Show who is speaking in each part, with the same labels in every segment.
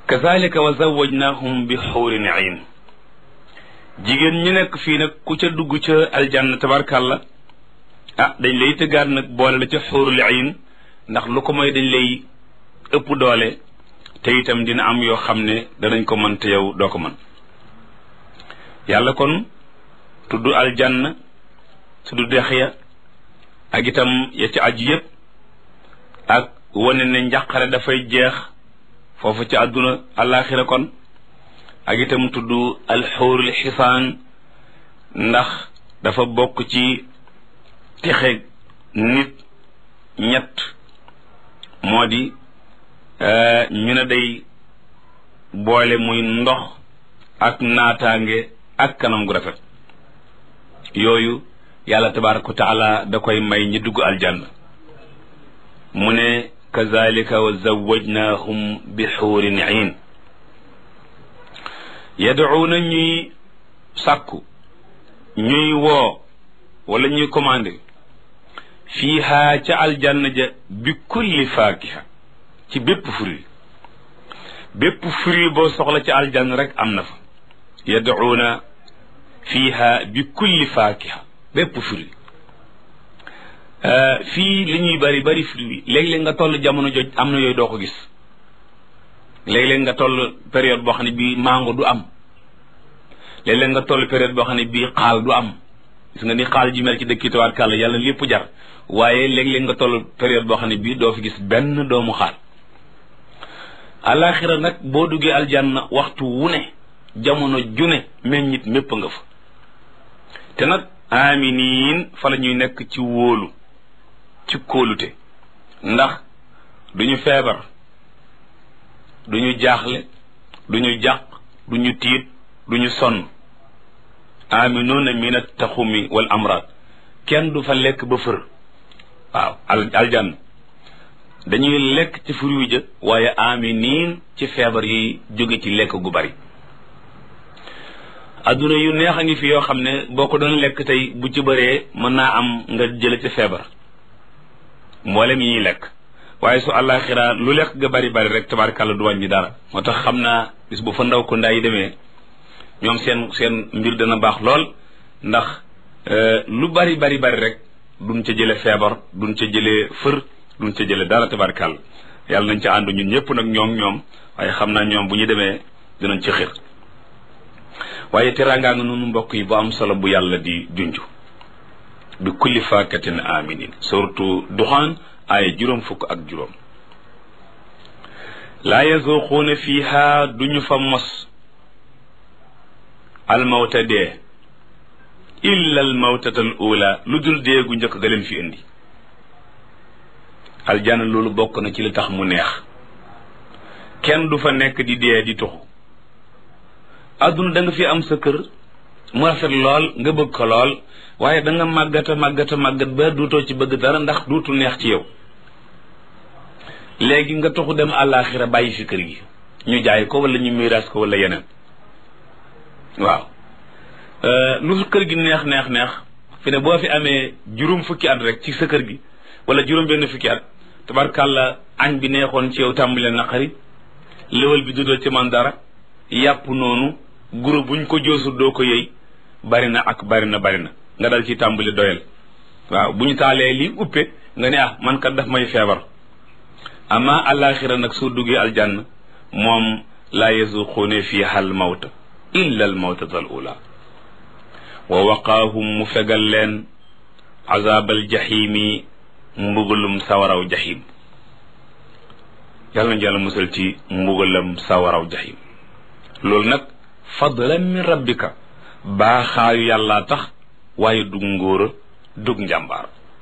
Speaker 1: kazalika wa zawajnahum bi xuurin ayn jigéen ñi nekk fii nag ku ca dugg ca aljanna tabarkàlla dañ lay tëggaat nag boole la ca xuurul ayn ndax lu ko mooy dañ lay ëpp doole te itam dina am yoo xam ne danañ ko mën te yow doo ko mën yàlla kon tudd aljanna tudd dex ya ak itam ya ci aju yépp ak wane ne njàqare dafay jeex foofu ci àdduna àllaaxira kon ak itam tudd alxuurul xisaan ndax dafa bokk ci texe nit ñett moo di ñu ne day boole muy ndox ak naataange ak kanam gu rafet yooyu yàlla tabaaraka wa taala da koy may ñi dugg aljanna mu ne kazalika wa zawajnahum bi xuurin ayn yad'uuna ñuy sàkku ñuy woo wala ñuy commandé fiiha ca aljanna ja bi kulli faakiha ci bépp fruit boo soxla ci aljanna rek am na fa yad'uuna fiiha bi kulli faakiha bépp fruit fii li ñuy bari fruit léeg-léeg nga toll jamono joj am na yooyu doo ko gis léeg-léeg nga toll période boo xam ne bii mango du am léeg-léeg nga toll période boo xam ne bii xaal du am gis nga ni xaal ji mel ci dëkki tawaat kàlla yàlla lépp jar waaye léeg-léeg nga toll période boo xam ne bii doo fi gis benn doomu xaal alaxira nag boo duggee aljanna waxtu wu ne jamono june meññit mépp nga fa te nag aminiin fa la ñuy nekk ci wóolu ci kóolute ndax duñu feebar duñu jaaxle duñu jàq duñu tiit duñu sonn aminuuna min attaxumi wal amraad kenn du fa lekk ba fër waaw aljanna dañuy lekk ci fruit ja waaye aminiin ci feebar yi jóge ci lekk gu bari adduna yu neex a ngi fi yoo xam ne boo ko doon lekk tey bu ci bëree mën naa am nga jële ci feebar mboolem yi ñuy lekk waaye su àllaaxira lu lekk ga bari rek tabaarkàlla du wàññi dara moo tax xam naa bis bu fa ndaw ko ndaa yi demee ñoom seen mbir dana baax lool ndax lu bari rek duñ ca jële feebar duñ ca jële fër duñ ca jële dara tabaarkàlla yàlla nañ ca ànd ñun ñëpp nag ñoom waaye xam naa ñoom bu ñu demee dinañ ci xir waaye teraangaa nga noonu mbokk yi bu am solo bu yàlla di junj bi kulli faakatin aminin surtout duxaan ay juróom fukk ak juróom laa yazuquuna fiiha duñu fa mos almawta dee illa almawtata al ula lu dul dee gu njëkk ga leen fi indi aljanna loolu bokk na ci li tax mu neex kenn du fa nekk di dee di tuxu adduna da nga fi am sa kër mu rafet lool nga bëgg ko lool waaye da nga màggat ba duutoo ci bëgg dara ndax duutu neex ci yow léegi nga toxu dem àllaaxira bàyyi fi kër gi ñu jaay ko wala ñu miiraas ko wala yeneen waaw lu kër gi neex fi ne boo fi amee juróom fukki at rek ci sa kër gi wala juróom benn fukki at tabarkàlla añ bi neexoon ci yow tàmbalee naqari léwal bi dudoo ci man dara yàpp noonu guro buñ ko joosu doo ko yëy bari na nga dal ci tàmbali doyal waaw bu ñu taalee li uppe nga ne man kat daf may feebar ama alaxira nag soo duggee aljanna moom laa yazuquuna fiiha al mawta illa al mawtata al ula wa waqaahum mu fegal leen azabal jahimi mbugalum sawaraw jahim yàlla nañu yàlla musal ci mbugalam sawaraw jahim loolu nag fadlan min rabbika baaxaayu yàlla tax waaye dug ngóora dug njàmbaar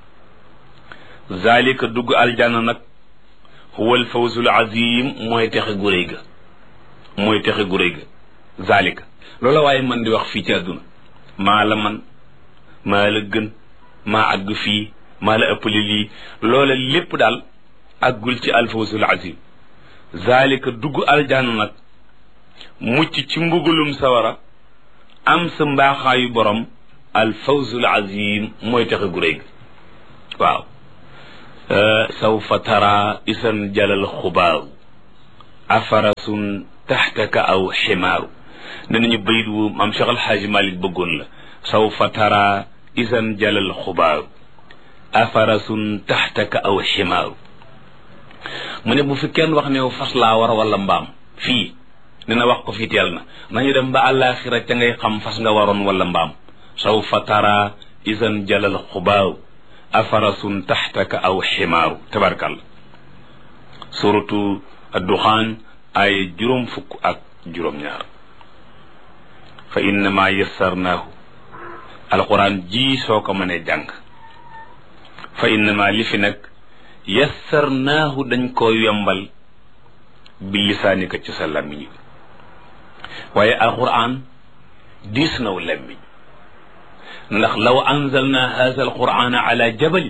Speaker 1: zalika dugg aljanna nag huwa al fawzul azim mooy texe gu réy ga zalika loola waaye man di wax fii ci àdduna maa la man maa la gën maa àgg fii maa la ëppale lii loola lépp daal àggul ci al fawzul azim zalika dugg aljanna nag mucc ci mbugalum sawara am sa mbaaxaayu borom al fawzul azim mooy texe gu réy waaw sawfa tara isan jalal xubaaru afarasun taxtaka aw ximaaru ne nañu bayit wu maam Cheikh Alxaaji Malik bëggoon la sawfa tara isan jalal xubaaru afarasun taxtaka aw ximaaru mu ne bu fi kenn wax ne fas laa war wala mbaam fii dina wax ko fi teel na nañu dem ba àllaaxira ca ngay xam fas nga waroon wala mbaam sawfa tara isan jalal xubaaru afarasun taxtaka aw ximaaru tabarkalla suratu adduxaan ay juróom fukk ak juróom ñaar fa innama yassarnaahu alquran ji soo ko mënee jàng fa innama li fi nag yassarnaahu dañ ko yombal bi lisaanika ci sa làmmiñ wi waaye alquran diis naw làmmiñ ndax law anzalna haza alqurana ala jabal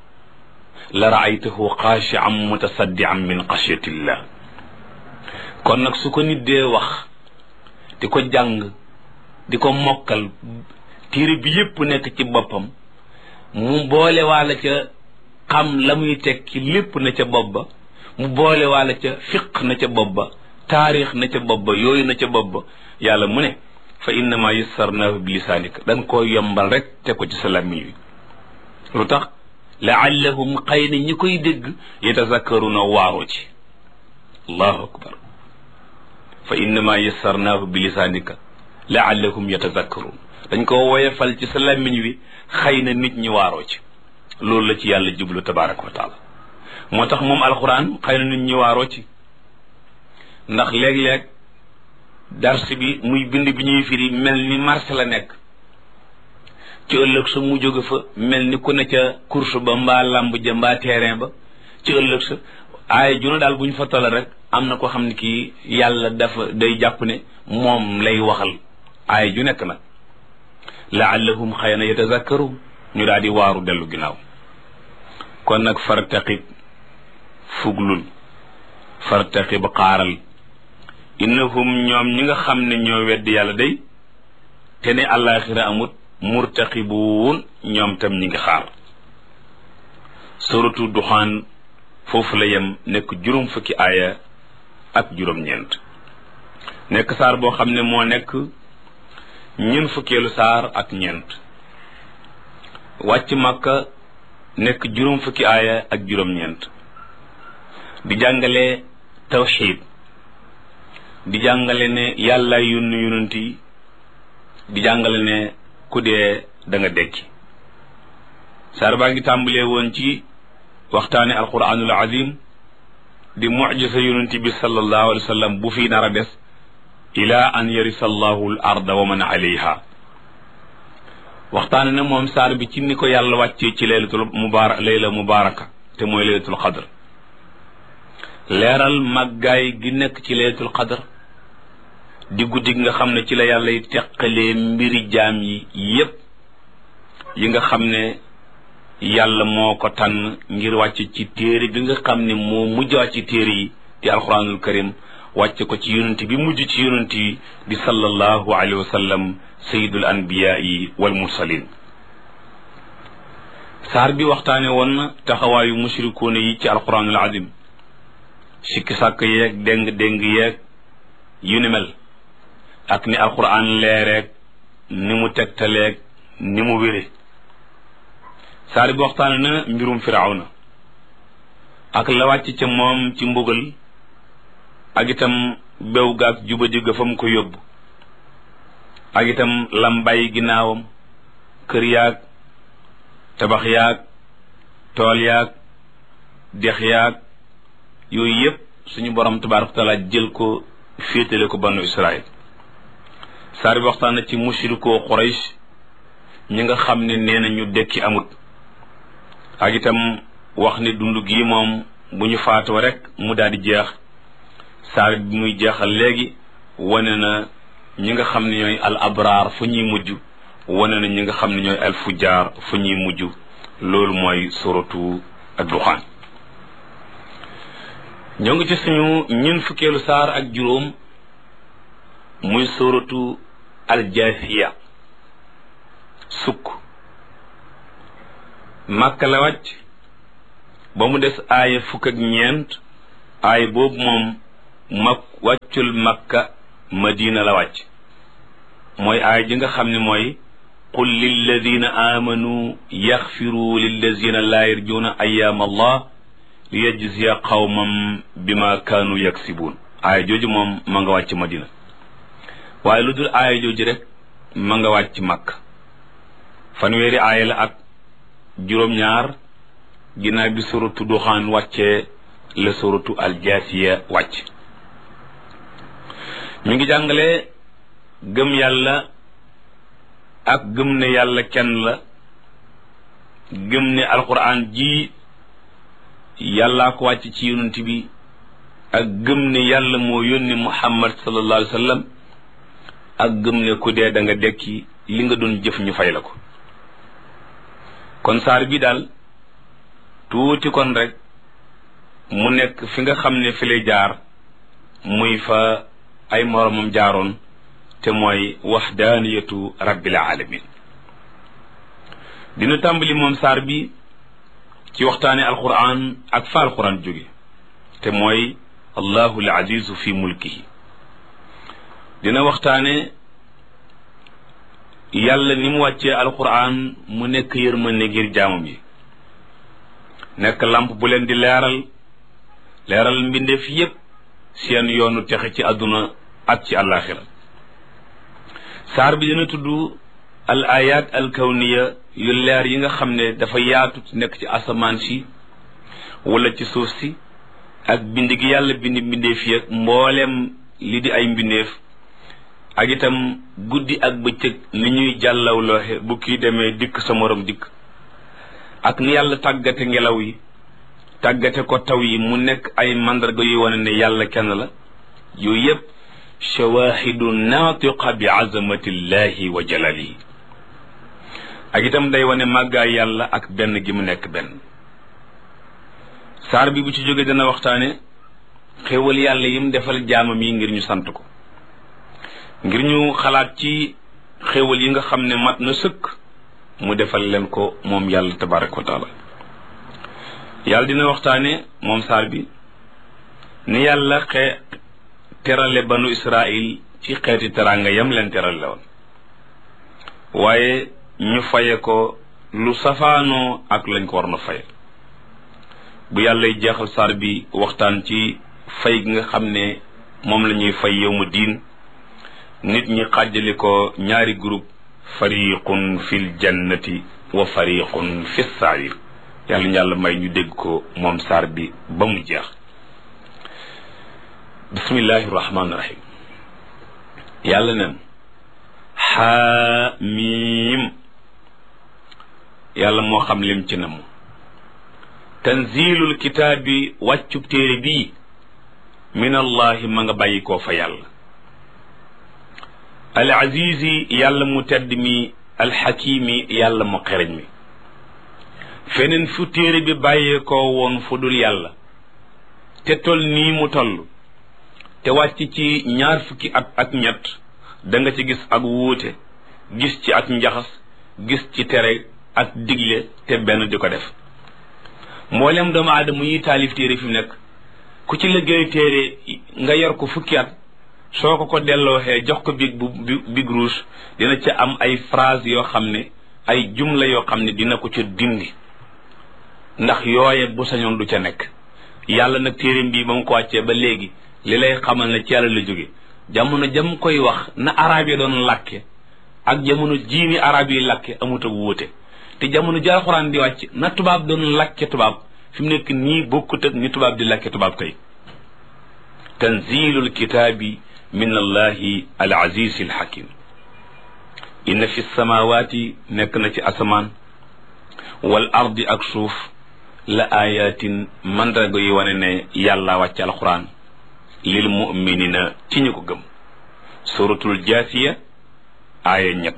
Speaker 1: la raaytahu xaashian mutasaddian min xashyatillah kon nag su ko nit dee wax di ko jàng di ko mokkal téere bi yépp nekk ci boppam mu boole waala ca xam la muy tekki lépp na ca bopp ba mu boole waala ca fiq na ca bopp ba taarix na ca bopp ba yooyu na ca bopp ba yàlla mu ne fa innama yassarnaahu bi lisaanika dañ koo yombal rek te ko ci sa làmmiñ wi lu tax laallahum xëy na ñi koy dégg yatazakkaruna waaroo ci allahu akbar fa innama yassarnaahu bi lisaanika laallahum yatazakkarun dañ ko woyefal ci sa làmmiñ wi xëy na nit ñi waaroo ci loolu la ci yàlla jublu tabaraka wa taala moo tax moom alquran xëy na nit ñi waaroo ci ndax léeg-léeg dars bi muy bind bi ñuy firi mel ni marché la nekk ci ëllëg sa mu jóge fa mel ni ku ne ca course ba mbaa lamb ja mbaa terrain ba ci ëllëg sa aaya juna daal bu ñu fa toll rek am na ko xam ne kii yàlla dafa day jàpp ne moom lay waxal aaya ju nekk nag laallahum xëy na yatazakkaru ñu daal di waaru dellu ginnaaw kon nag fartaqib fuglul fartaqib xaaral innahum ñoom ñi nga xam ne ñoo weddi yàlla day te ne àllaaxira amut murtaqibuun ñoom tam ñi ngi xaar suratu duxaan foofu la yem nekk juróom fukki aaya ak juróom-ñeent nekk saar boo xam ne moo nekk ñeent fukkeelu saar ak ñeent wàcc Makka nekk juróom fukki aaya ak juróom-ñeent di jàngale tawxiid di jàngale ne yàlla yónni yonent yi di jàngale ne ku dee da nga dekki saar baa ngi tàmbalee woon ci waxtaane alquranul azim di mujisa yonent bi sallallahu alayhi wa sallam bu fi nar a des ila an yarisa allahu al arda wa man alayha waxtaane ne moom saar bi ci ni ko yàlla wàccee ci layla mubaraka te mooy laylatul qadr leeral màggaay gi nekk ci laylatul qadr di guddi gi nga xam ne ci la yàlla yi teqalee mbiri jaam yi yépp yi nga xam ne yàlla moo ko tànn ngir wàcc ci téere bi nga xam ne moo mujj wàcc ci téere yi di alquranul karim wàcce ko ci yonent bi mujj ci yonent yi di sallallahu alayhi wa sallam sayidul anbiyaai wal mursalin saar bi waxtaane woon na taxawaayu mushrikuuna yi ci alquranul azim sikki sàkk yeeg déng yeeg yu ni mel ak ni alquran leereeg ni mu tegtaleeg ni mu wére saar bi waxtaane na mbirum firawna ak la wàcc ca moom ci mbugal ak itam bew gaag jubadi ga fa mu ko yóbbu ak itam lambay ginnaawam kër yaag tabax yaag tool yaag dex yaag yooyu yépp suñu borom tabaaraka taala jël ko féetale ko banu Israël saar bi waxtaan na ci mushrikoo Quraysh ñi nga xam ne nee na ñu dekki amut ak itam wax ne dund gi moom bu ñu faatoo rek mu daal di jeex saar bi muy jeexal léegi wane na ñi nga xam ne ñooy al abraar fu ñuy mujj wane na ñi nga xam ne ñooy al fujjaar fu ñuy mujj loolu mooy suratu ad-Duxaan ñoo ngi ci suñu ñeent fukkeelu saar ak juróom muy suratu al-Jaasiya sukk Màkka la wàcc ba mu des aaya fukk ak ñeent aaya boobu moom wàccul makka madina la wàcc mooy aaya ji nga xam ne mooy qul lilladina amanu yaxfiru lilladina laa yarjuuna ayaam allah li yajziya qawmam bima kaanu yaksibuun aaya jooju moom ma nga wàcc madina waaye lu dul aaya jooju rek ma nga wàcc makka fanweeri aaya la ak juróom-ñaar ginnaaw bi suratu duxaan wàccee la suratu aljaasiya wàcc mi ngi jàngale gëm yàlla ak gëm ne yàlla kenn la gëm ne alquran ji yàllaa ko wàcc ci yonent bi ak gëm ne yàlla moo yónni muhammad sallallahu alayhi wa sallam ak gëm ne ku dee da nga dekki li nga doon jëf ñu fay la ko kon saar bi daal tuuti kon rek mu nekk fi nga xam ne fi lay jaar muy fa ay moromam jaaroon te mooy waxdaaniyatu rabbil alamin dina tàmbali moom saar bi ci waxtaane alquran ak fa alquran jóge te mooy allahu al azizu fi mulkihi dina waxtaane yàlla ni mu wàccee alquran mu nekk yërmande ngir jaamam yi nekk lamp bu leen di leeral mbindeef yépp seen yoonu texe ci àdduna ak ci àllaaxira saar bi dina tudd al ayat al kawniya yu leer yi nga xam ne dafa yaatu nekk ci asamaan si wala ci suuf si ak bind gi yàlla bind mbindeef yi ak mbooleem li di ay mbindeef ak itam guddi ak bëccëg ni ñuy jàllawlooxe bu kii demee dikk sa morom dikk ak ni yàlla tàggate ngelaw yi tàggate ko taw yi mu nekk ay mandarga yu wane ne yàlla kenn la yooyu yépp shawahidu naatiqa bi azamatillahi wa jalalihi ak itam day wane màggaay yàlla ak benn gi mu nekk benn saar bi bu ci jógee dana waxtaane xéewal yàlla yim defal jaamam yi ngir ñu sant ko ngir ñu xalaat ci xéewal yi nga xam ne mat na sëkk mu defal leen ko moom yàlla tabaraka wa taala yàlla dina waxtaane moom saar bi ni yàlla terale banu israil ci xeeti teranga yam leen terale woon waaye ñu faye ko lu safaanoo ak lañ ko war na faye bu yàllay jeexal saar bi waxtaan ci fay gi nga xam ne moom la ñuy fay yawmu diin nit ñi xàjjali ko ñaari groupe fariqun fil jannati wa fariqun fis sair yàlla may ñu dégg ko moom saar bi ba mu jeex bismillahi rahmaani rahim yàlla neen xaamiim yàlla moo xam lim ci namu tanzilul kitaabi wàccub téere bii min allahi ma nga bàyyi koo fa yàlla al azizi yàlla mu tedd mi alxakimi yàlla mu xereñ mi feneen fu téere bi bàyyee koo woon fu dul yàlla te tol nii mu toll te wàcc ci 20 fukki at ak ñett da nga ci gis ak wuute gis ci ak njaxas gis ci tere ak digle te benn di ko def mboolem doomu aadama yi taalif téere fi mu nekk ku ci liggéey téere nga yor ko fukki at soo ko dellooxee jox ko big rouge dina ca am ay phrase yoo xam ne ay jumla yoo xam ne dina ko ca dindi ndax yooye bu sañoon du ca nekk yàlla nag téereem bii ba mu ko wàccee ba léegi li lay xamal ne ci yàlla la jóge jamono jam koy wax na arab yi doon làkke ak jamono jiini arab yi làkke amut ak wuute te jamono ji alxuraan di wàcc na tubaab doon làkke tubaab fi mu nekk nii bokkut ak ni tubaab di làkke tubaab kay tanzilul kitaabi min allahi al aziz al hakim inna fi samawati nekk na ci asamaan wal ardi ak suuf la ayatin mandarga yi wane ne yàlla wàcc alquran lil muminina ci ñu ko gëm suratul jaasiya aaya 3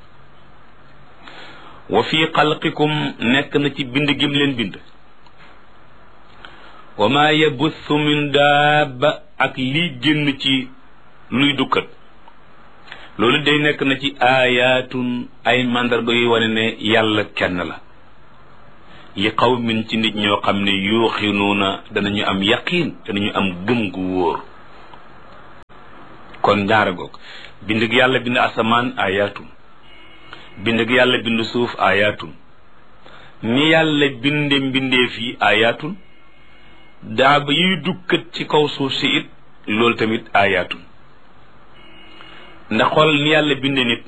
Speaker 1: wa fi xalqikum nekk na ci bind gim leen bind wa ma yabuthu min daaba ak lii génn ci luy dukkat loolu day nekk na ci aayaatun ay mandarga yu wane ne yàlla kenn la li qawmin ci nit ñoo xam ne yuuxinuuna danañu am yaqiin danañu am gëm gu wóor kon ñaara goog bind gi yàlla bind asamaan ayatun bind gi yàlla bind suuf ayatun ni yàlla binde mbindeef yi ayatun daaba yuy dukkat ci kaw suuf si it loolu tamit ayatun ndax xool ni yàlla binde nit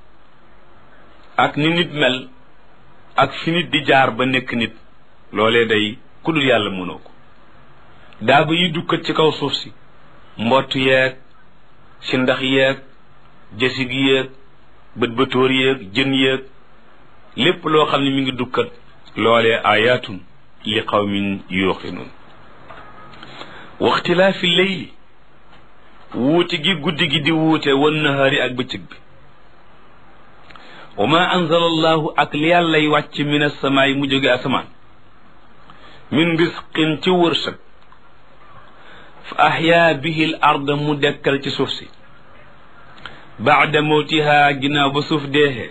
Speaker 1: ak ni nit mel ak fi nit di jaar ba nekk nit loolee day ku dul yàlla mënoo ko daaba yuy dukkat ci kaw suuf si mbott yeeg si ndax yeeg jësig yeeg bët bëtóor yeeg jën yeeg lépp loo xam ne mi ngi dukkat loolee ayatun li qawmin yuqinun waxtilaafi leyli wuute gi guddi gi di wuute wan nahaari ak bëccëg bi wa ma anzala allahu ak li yàllay wàcc min asamaay mu jóge asamaan min risqin ci wërsëg fa ahyaa bihi l arda mu dekkal ci suuf si baada mawtiha ginnaaw ba suuf deexee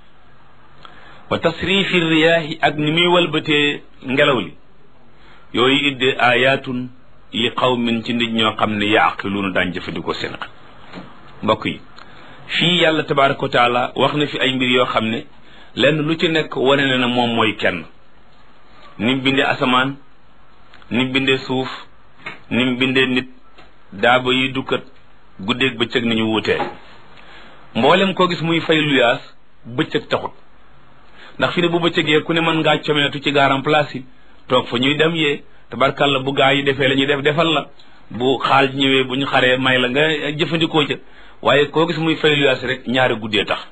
Speaker 1: wa tasrifi riyaahi ak ni muy walbatee ngelaw li yooyu idde ayatun li qawmin ci nit ñoo xam ne yaaqiluuna daan jëfandikoo seen xel mbokk yi fii yàlla tabaraka wa taala wax na fi ay mbir yoo xam ne lenn lu ci nekk wane na ne moom mooy kenn ni mu bindee asamaan ni mu bindee suuf ni mu bindee nit daaba yi dukkat guddeeg bëccëg ni ñu wuutee mboolem koo gis muy fay luyaas bëccëg taxut ndax fi ne bu bëccëgee ku ne mën ngaa comeetu ci garam place yi toog fa ñuy dem yee tabarkalla bu gaa yi defee la ñuy def defal la bu xaal ñëwee bu ñu xaree may la nga jëfandikoo ca waaye koo gis muy fay luyaas rek ñaari guddee tax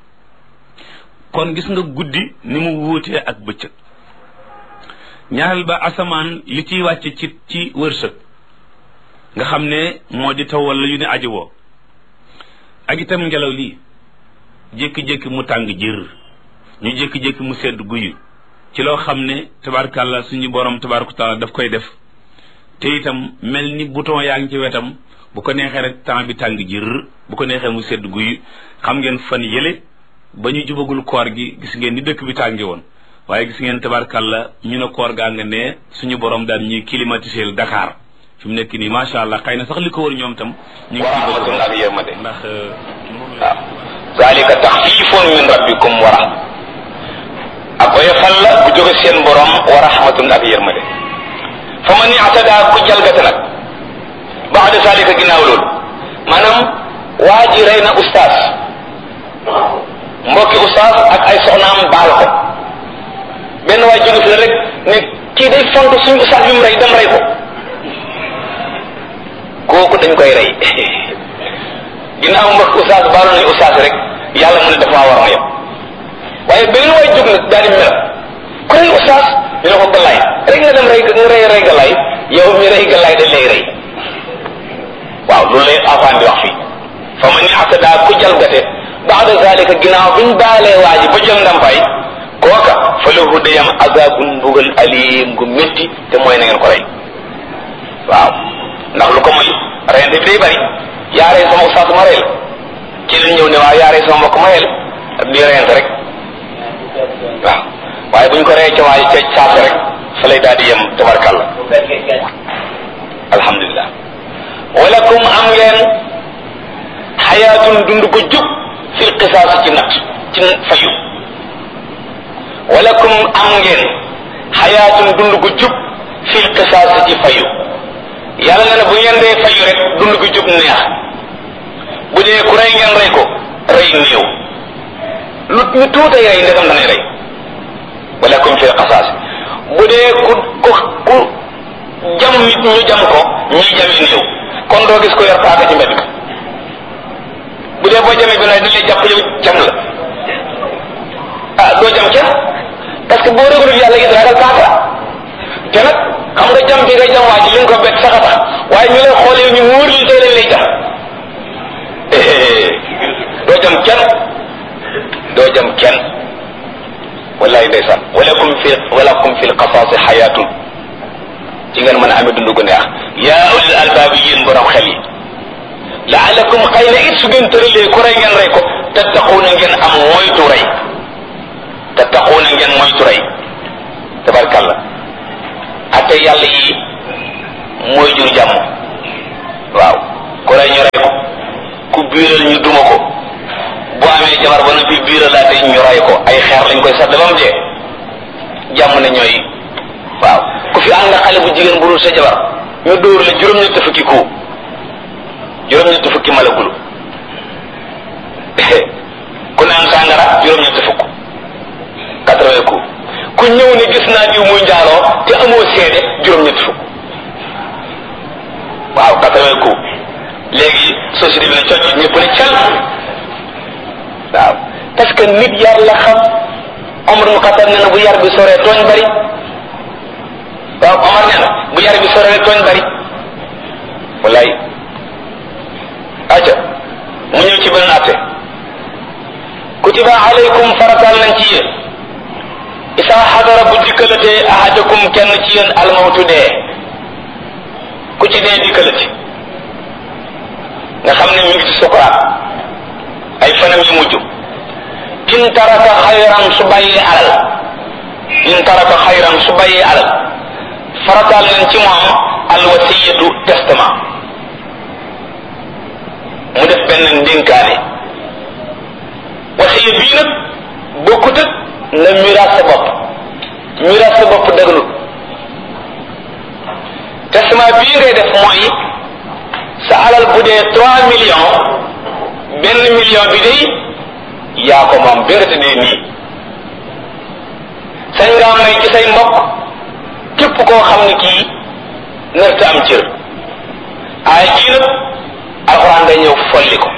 Speaker 1: kon gis nga guddi ni mu wuutee ak bëccëg ñaareel ba asamaan li ciy wàcc ci wërsëg nga xam ne moo di taw wala yu ne aji woo ak itam ngelaw lii jékki-jékki mu tàng jër ñu jékki-jékki mu sedd guyu ci loo xam ne tabarkàlla suñu borom tabaraka taala daf koy def te itam mel ni bouton yaa ngi ci wetam bu ko neexee rek temps bi tàng jër bu ko neexee mu sedd guyu xam ngeen fan yële ba ñu jubagul koor gi gis ngeen ni dëkk bi tànge woon waaye gis ngeen tabarkàlla ñu ne koor gaa nga ne suñu borom daal ñuy climatiser Dakar fi mu nekk nii macha allah xëy na sax li ko wër ñoom tam ñu ngi
Speaker 2: rahmatun ak yërmande
Speaker 1: ndax
Speaker 2: waaw zalika taxfifun min rabbikum wa rahma ak oyofal la bu jóge seen borom wa rahmatun ak yërmande fa man i'tada ku jalgate nag baada zalika ginnaaw loolu maanaam waa ji rey na ustaas mbokki ustaas ak ay soxnaam baal ko benn waay jóge fi la rek ne kii day font suñu ustaas bi mu rey dem rey ko kooku dañ koy rey ginnaaw mbokk ustaas baaloon nañu ustaas rek yàlla mu ne dafa war na yem waaye benn waay jóg nag daal di mel ku rey ustaas ñu ne ko galaay rek nga dem rey galaay yow mi rey galaay dañ lay rey waaw loolu lay afaan di wax fii fa man i'tada ku jalgate baada zalika ginnaaw biñ baalee waa ji ba jël ndàmpaay kooka fa lahu dayam azabun mbugal alim gu métti te mooy na ngeen ko rey waaw ndax lu ko moy reyante bi day bari yaa rey sama ustaas ma rey la ci lañ ñëw ne waaw yaa rey sama mbokk ma rey la ak di reyante rek waaw waaye buñ ko reyee ca waay ca saase rek fa lay daal di yem tabarkàlla alhamdulilah walakum am ngeen xayaatun dund ko jub fil qisaas ci nat ci fayu walakum am ngeen xayaatun dund ko jub fil qisaas ci fayu yàlla na ne bu ngeen dee fayu rek dund ko jub neex bu dee ku rey ngeen rey ko rey néew lu ñu tuutay rey ndegam danay rey walakum fil qisaas bu dee ku jam nit ñu jam ko ñuy jami néew kon doo gis ko yor paaka ci mbedd bu dee boo jamee bi dañ lay jàpp yow jam la ah doo jam kenn parce que boo réglul yàlla gis ragal paaka te nag xam nga jam bi nga jam waa ji li nga ko bett sax a tax waaye ñu lay xoolee ñu wóor li tey lañ lay jam doo jam kenn doo jam kenn wallahi ndeysaan walakum fi lqasaasi xayaatun ci ngeen mën a amee dund gu neex yaa ulil albaabi yéen borom xel yi laalakum xëy na it su ngeen tëralee ku rey ngeen rey ko tattaquuna ngeen am moytu rey tattaquuna ngeen moytu rey tabarkalla ate yàlla yi mooy jur jàmm waaw ku rey ñu rey ko biiral ñu duma ko bu amee jabar ba noppi biiralaate ñu ray ko ay xeer lañ koy sadd ba mu dee jàmm ne ñooy waaw ku fi ànd xale bu jigéen bu dul sa jabar ñu dóor la juróom-ñetti fukki ku juróom-ñetti fukki malagulu ku naan sàngara juróom-ñetti fukk 80 ku ku ñëw ne gis naa diw muy njaaloo te amoo seede juróom-ñetti fukk waaw 80 ku léegi société bi ne cocc ñëpp ne cal waaw parce que nit yar la xam Omar mu Xattaab nee na bu yar bi soree tooñ bari waaw Omar nee na bu yar bi soree tooñ bari wallaay aca mu ñëw ci beneen atte kutiba alaykum faratal nañ ci yéen isa xadara bu dikkalatee ahadakum kenn ci yéen almawtu dee ku ci dee dikkalati nga xam ne mi ngi ci sukuraat ay fanam yu mujj in taraka xayran su bàyyee alal in taraka xayran su bàyyee alal faratal nañ ci moom alwasiyatu testament mu def benn ndénkaane wasiya bii nag bokkut ak na miraas sa bopp miraas sa bopp dëgganut testament bii ngay def mooy sa alal bu dee 3 millions benn million bi day yaa ko moom bérate dee nii sañ ngaa may ci say mbokk képp koo xam ne kii narta am cër ay jii nag alxuraan day ñëw folli ko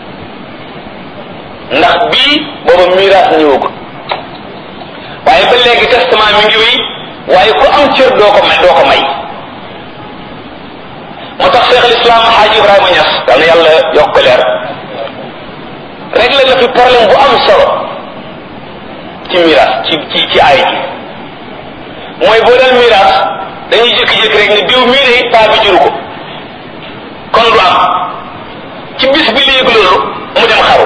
Speaker 2: ndax bii booba miraas ñëwagul waaye ba léegi testament mi ngi wéy waaye ku am cër doo ko may moo tax Cheikh al Islam Xaaji Ibrahima Ñas dal na yàlla yokk ko leer réglé na fi problème bu am solo ci miraas ci aay ji mooy boo dal miraas dañuy jékki-jékki rek ne diw mii de paa bi juru ko kon du am ci bis bi léegi loolu mu dem xaru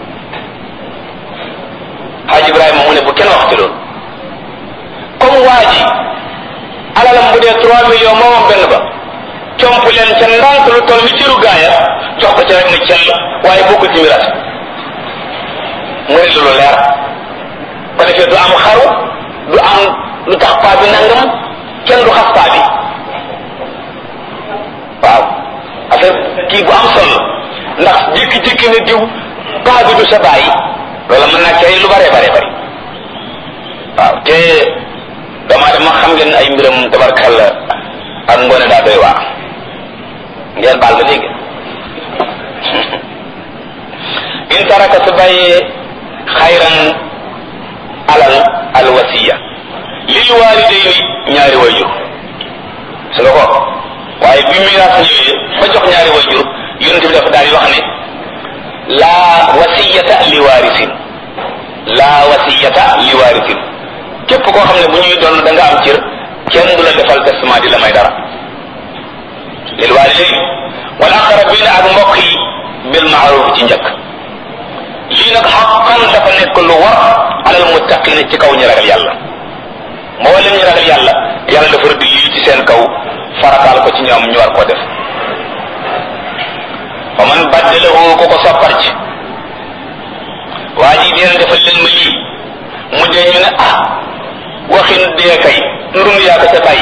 Speaker 2: Xaaji Ibrahima mu ne bu kenn wax ci loolu comme waa ji alalam bu dee 3 millions moomam benn ba comp leen ca ndànk lu toll ni ciru gaaya jox ko ca rek ne cell waaye bokkul ci miraas mu ne lu leer ko defee du am xaru du am lu tax paa bi nangam kenn du xas paa bi waaw affaire kii bu am solo ndax jékki-jékki ne diw paa bi du sa bàyyi loolu mën naa cay lu bare bare bari waaw te dama xam ngeen ay mbiram tabarkalla ak ngoone daa doy waa ngeen baal ba dégg in taraka su bàyyee xayran alal alwasiya lil walidayni ñaari wayjur su nga ko waaye bi miraas ñëwee ba jox ñaari wayjur yonent bi dafa daal di wax ne laa wasiyata li waarisin laa wasiyata li waarisin képp koo xam ne bu ñuy doon da nga am cër kenn du la defal testament di la may dara lil walidayni wal aqrabina ak mbokk yi bil maaruf ci njëkk lii nag xaqan dafa nekk lu war alal muttaqina ci kaw ñu ragal yàlla mboolem ñu ragal yàlla yàlla dafa rëdd lii ci seen kaw farataal ko ci ñoom ñu war koo def wa man baddalahu ko ko soppar ci waa ji deen defal leen ma lii mu dee ñu ne ah waxin dee kay ndund yaa ko ca bàyyi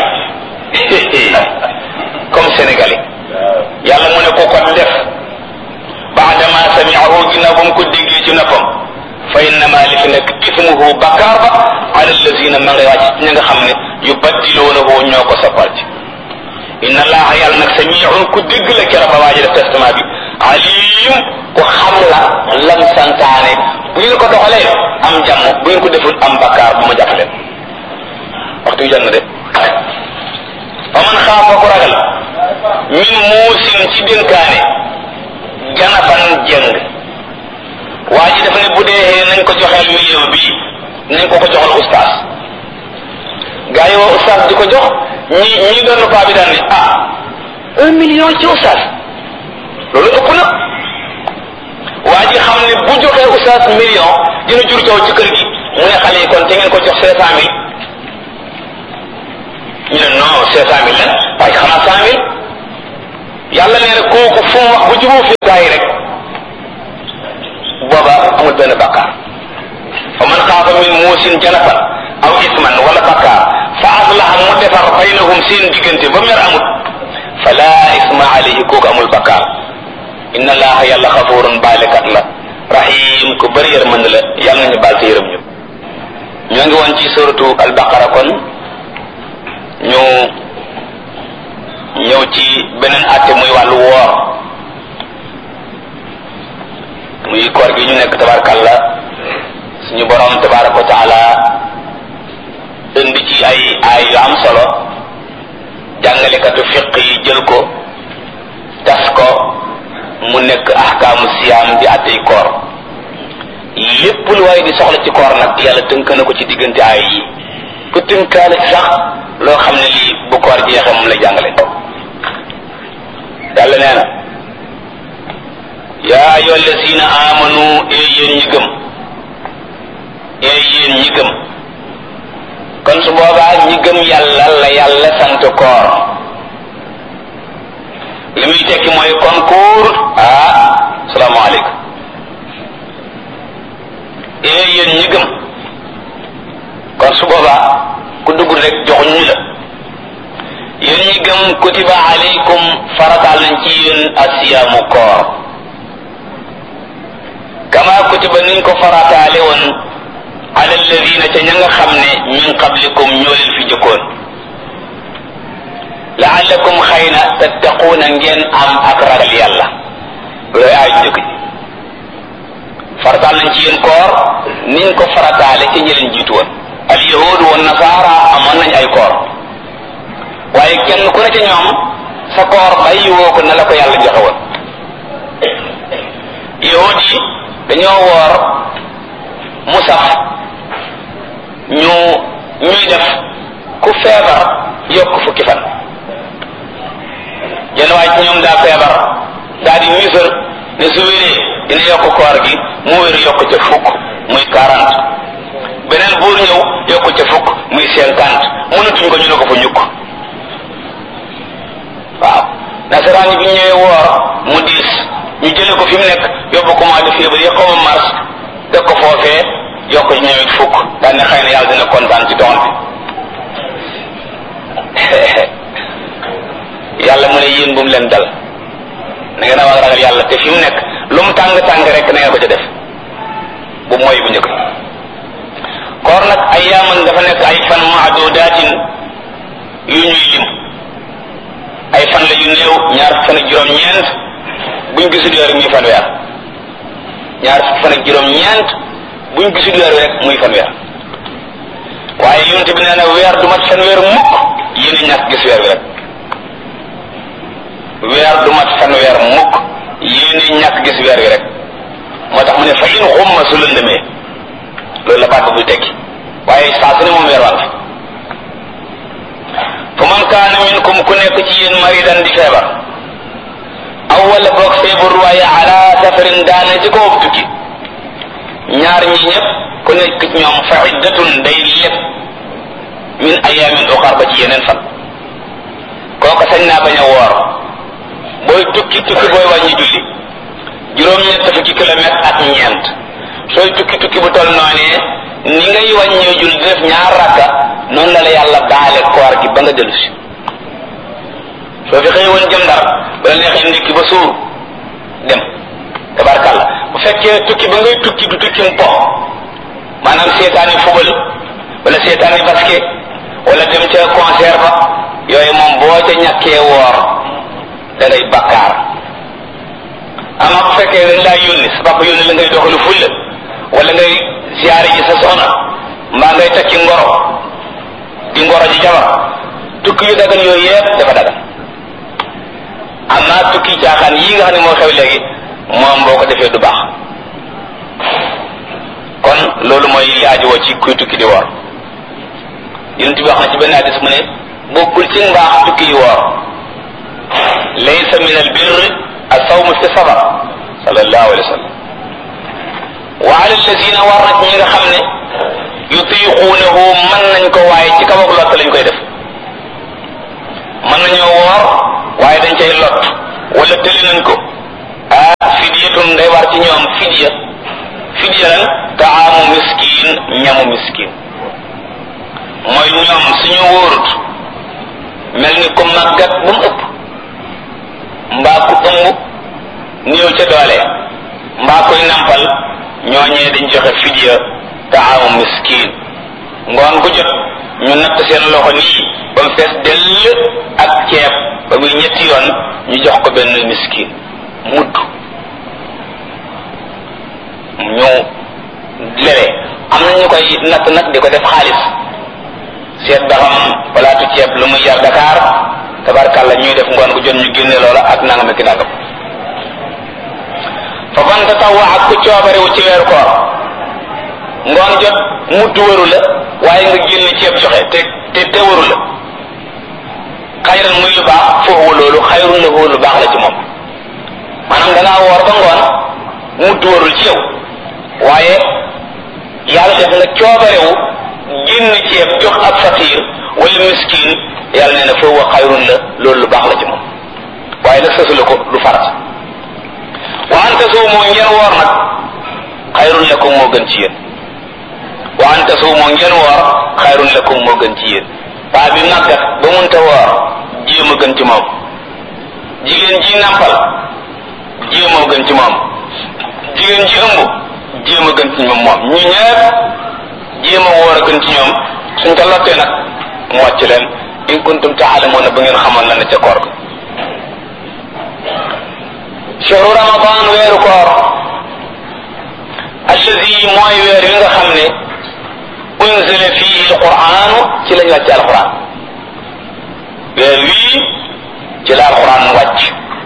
Speaker 2: comme sénégalais yàlla mu ne ko ko def baadama samiahu ginnaaw ba mu ko déggee ci noppam fa innama li fi nekk ismuhu bakkaar ba ala allazina ma ngay wàcc ña nga xam ne yubaddiloonahu ñoo ko soppal ci inna allaha yàlla nag samiun ku dégg la kera ba waaji def testament bi alim ku xam la lam santaane bu ngeen ko doxalee am jàmm bu ngeen ko deful am bakkaar bu ma jàppaleen waxtu wi jot na de fa man xaafa ku ragal min muusin ci dénkaane janafan jëng waa ji dafa ne bu dee nañ ko joxeel million bii nañ ko joxal ustaas gaa yi woo ustaas di ko jox ñi doon paa bi daan ne ah 1 million ci ustaas loolu ëpp na waa ji xam ne bu joxee ustaas million dina jur coow ci kër gi mu ne xale yi kon te ngeen ko jox 500 000 ñu ne non 500 000 lan waaye xanaa 100 000 yàlla nee na kooku fu mu wax bu jubóo fi gaa yi rek benn bakkaar fa man xaafa min muusin janafan aw isman wala bakkaar fa aslaha mu defar baynahum seen diggante ba mer amut fala isma alayhi kooku amul bakkaar inna allaha yàlla xafurun baalekat la rahim ku bëri yërmande la yàlla nañu baal te yërëm ñu ñoo ngi woon ci suratu albaqara kon ñu ñëw ci beneen àtte muy wàllu woor muy koor gi ñu nekk tabarakalla suñu borom tabaraka wa taala indi ci ay yu am solo jàngalekatu fiq yi jël ko tas ko mu nekk ahkaamu siyaam di àttey koor lépp lu waaye di soxla ci koor nag yàlla tënk na ko ci diggante ay yi ku tënkaale ci sax loo xam ne lii bu koor jeexee moom la jàngale yàlla nee na yaa ayyuha allazina amanu yéen ñi gëm yéen ñi gëm kon su boobaa ñi gëm yàlla la yàlla sant koor li muy tekki mooy concours salaamaaleykum yéen ñi gëm kon su boobaa ku dugg rek joxuñ ñu la yéen ñi gëm kutiba alaykum farataal nañ ci yéen asiyaamu koor kama kutiba niñ ko farataale woon ala alladina ca ña nga xam ne min qablikum ñoo leen fi jëkkoon laallakum xëy na tattaquuna ngeen am ak ragal yàlla looy aay njëkk ji farataal nañ ci yéen koor niñ ko farataale ca ñi leen jiitu woon al yahud wa nasaara amoon nañ ay koor waaye kenn ku ne ca ñoom sa koor bàyyi woo ko na la ko yàlla joxe woon yahud yi dañoo woor mu saf ñuy def ku feebar yokk fukki fan yenn waay ci ñoom daa feebar daa di misër ne su wéree dina yokk koor gi mu wér yokk ca fukk muy 40 beneen buur ñëw yokk ca fukk muy 50 mënatuñ ko ñu ne ko fa ñukk waaw nasaraan yi bi ñëwee woor mu diis ñu jële ko fi mu nekk yóbbu ko mois de février xaw ma mars def ko foofee yokk ci ñëwit fukk daan ne xëy na yàlla dina kontaan ci doon bi yàlla mu ne yéen bu mu leen dal na ngeen a war a ragal yàlla te fi mu nekk lu mu tàng-tàng rek na ngeen ko ca def bu mooy bu njëkk koor nag ay yaaman dafa nekk ay fan maadudaatin yu ñuy lim ay fan la yu néew ñaar fan ak juróom-ñeent buñ gisul weer muy fanweer ñaar fan ak juróom-ñeent buñ gisul weer wi rek muy fanweer waaye yonent bi nee na weer du mat fanweer mukk yéen a ñàkk gis weer wi rek weer du mat fanweer mukk yéen a ñàkk gis weer wi rek moo tax mu ne fa in xumma su lëndëmee loolu la baat buy tekki waaye saa su ne moom weer waan fi fa man kaana minkum ku nekk ci yéen maridan di feebar aw wala boog feebar waaye ala safarin daana ci kaw tukki ñaar ñi ñëpp ku nekk ci ñoom fa iddatun day lépp min ayamin uxar ba ci yeneen fan kooku sañ naa bañ a woor booy tukki booy wàññi julli juróom-ñett fukki kilomètre ak ñeent sooy tukki bu toll noonee ni ngay wàññee julli di def ñaar rakka noonu la yàlla baale koor gi ba nga dellu si soo fi xëy woon jëm Ndar ba la neexee ndékki ba suur dem tabarkàlla bu fekkee tukki ba ngay tukki du tukki mpo maanaam seetaani fubal wala seetaani basket wala dem ca concert ba yooyu moom boo ca ñàkkee woor da ngay bakkaar ama bu fekkee dañ laa yónni sa papa yónni la ngay doxalu fulla wala ngay siyaare ji sa soxna mbaa ngay takki ngoro di ngoro ji jabar tukki yu dagan yooyu yëpp dafa dagan amma tukki caaxaan yii nga xam ne moo xew léegi moom boo ko defee du baax kon loolu mooy li aajowoo ci kuy tukki di woor yonent bi wax na ci benn hadis mu ne bokkul ci mbaax tukki yi woor laysa min al birr as-sawm fi safar sallallahu alayhi wa sallam wa ala alladina war na ci ñi nga xam ne yutiquunahu mën nañ ko waaye ci kaw ak lott lañ koy def mën nañoo woor waaye dañ cay lot wala tëli nañ ko fidyatun day war ci ñoom fidya fidya lan taamu miskin ñamu miskin mooy ñoom suñu wóorut mel ni ko màggat ba mu ëpp mbaa ku ëmb néew ca doole mbaa koy nampal ñooñee dañ joxe fidya taamu miskin ngoon ku jot ñu natt seen loxo nii ba mu fees dell ak ceeb ba muy ñetti yoon ñu jox ko benn miskin mudd ñu lere am na ñu koy natt nag di ko def xaalis seet ba xam palaatu ceeb lu muy yar Dakar tabarkàlla ñuy def ngoon gu jot ñu génne loola ak nangam ak nangam fa man tatawwa ak ku coobarewu ci weeru koor ngoon jot mudd waru la waaye nga génne ceeb joxe te waru la xayran muy lu baax foofu loolu xayrun la lu baax la ci moom maanaam dangaa woor ba ngoon mudd warul ci yow waaye yàlla def nga coobarewu génn ceeb jox ab faqiir wala miskin yàlla nee na foofu xayrun la loolu lu baax la ci moom waaye nag sësu la ko du farat wa an tasuumu ngeen woor nag xayrun lakum moo gën ci yéen wa an tasuumu ngeen woor xayrun lakum moo gën ci yéen paa bi màggat ba munta woor jéem a gën ci moom jigéen ji nàmpal jéem a gën ci moom jigéen ji ëmb jéem a gën ci moom ñu ñëpp jéem a woor a gën ci ñoom suñ ko lottee nag mu wàcc leen in kuntum taalamuuna ba ngeen xamoon la ne ca koor ga shahru ramadan weeru koor allazi mooy weer yi nga xam ne unzila fihi alquranu ci lañ wàcc alquran weer wii ci la alquran wàcc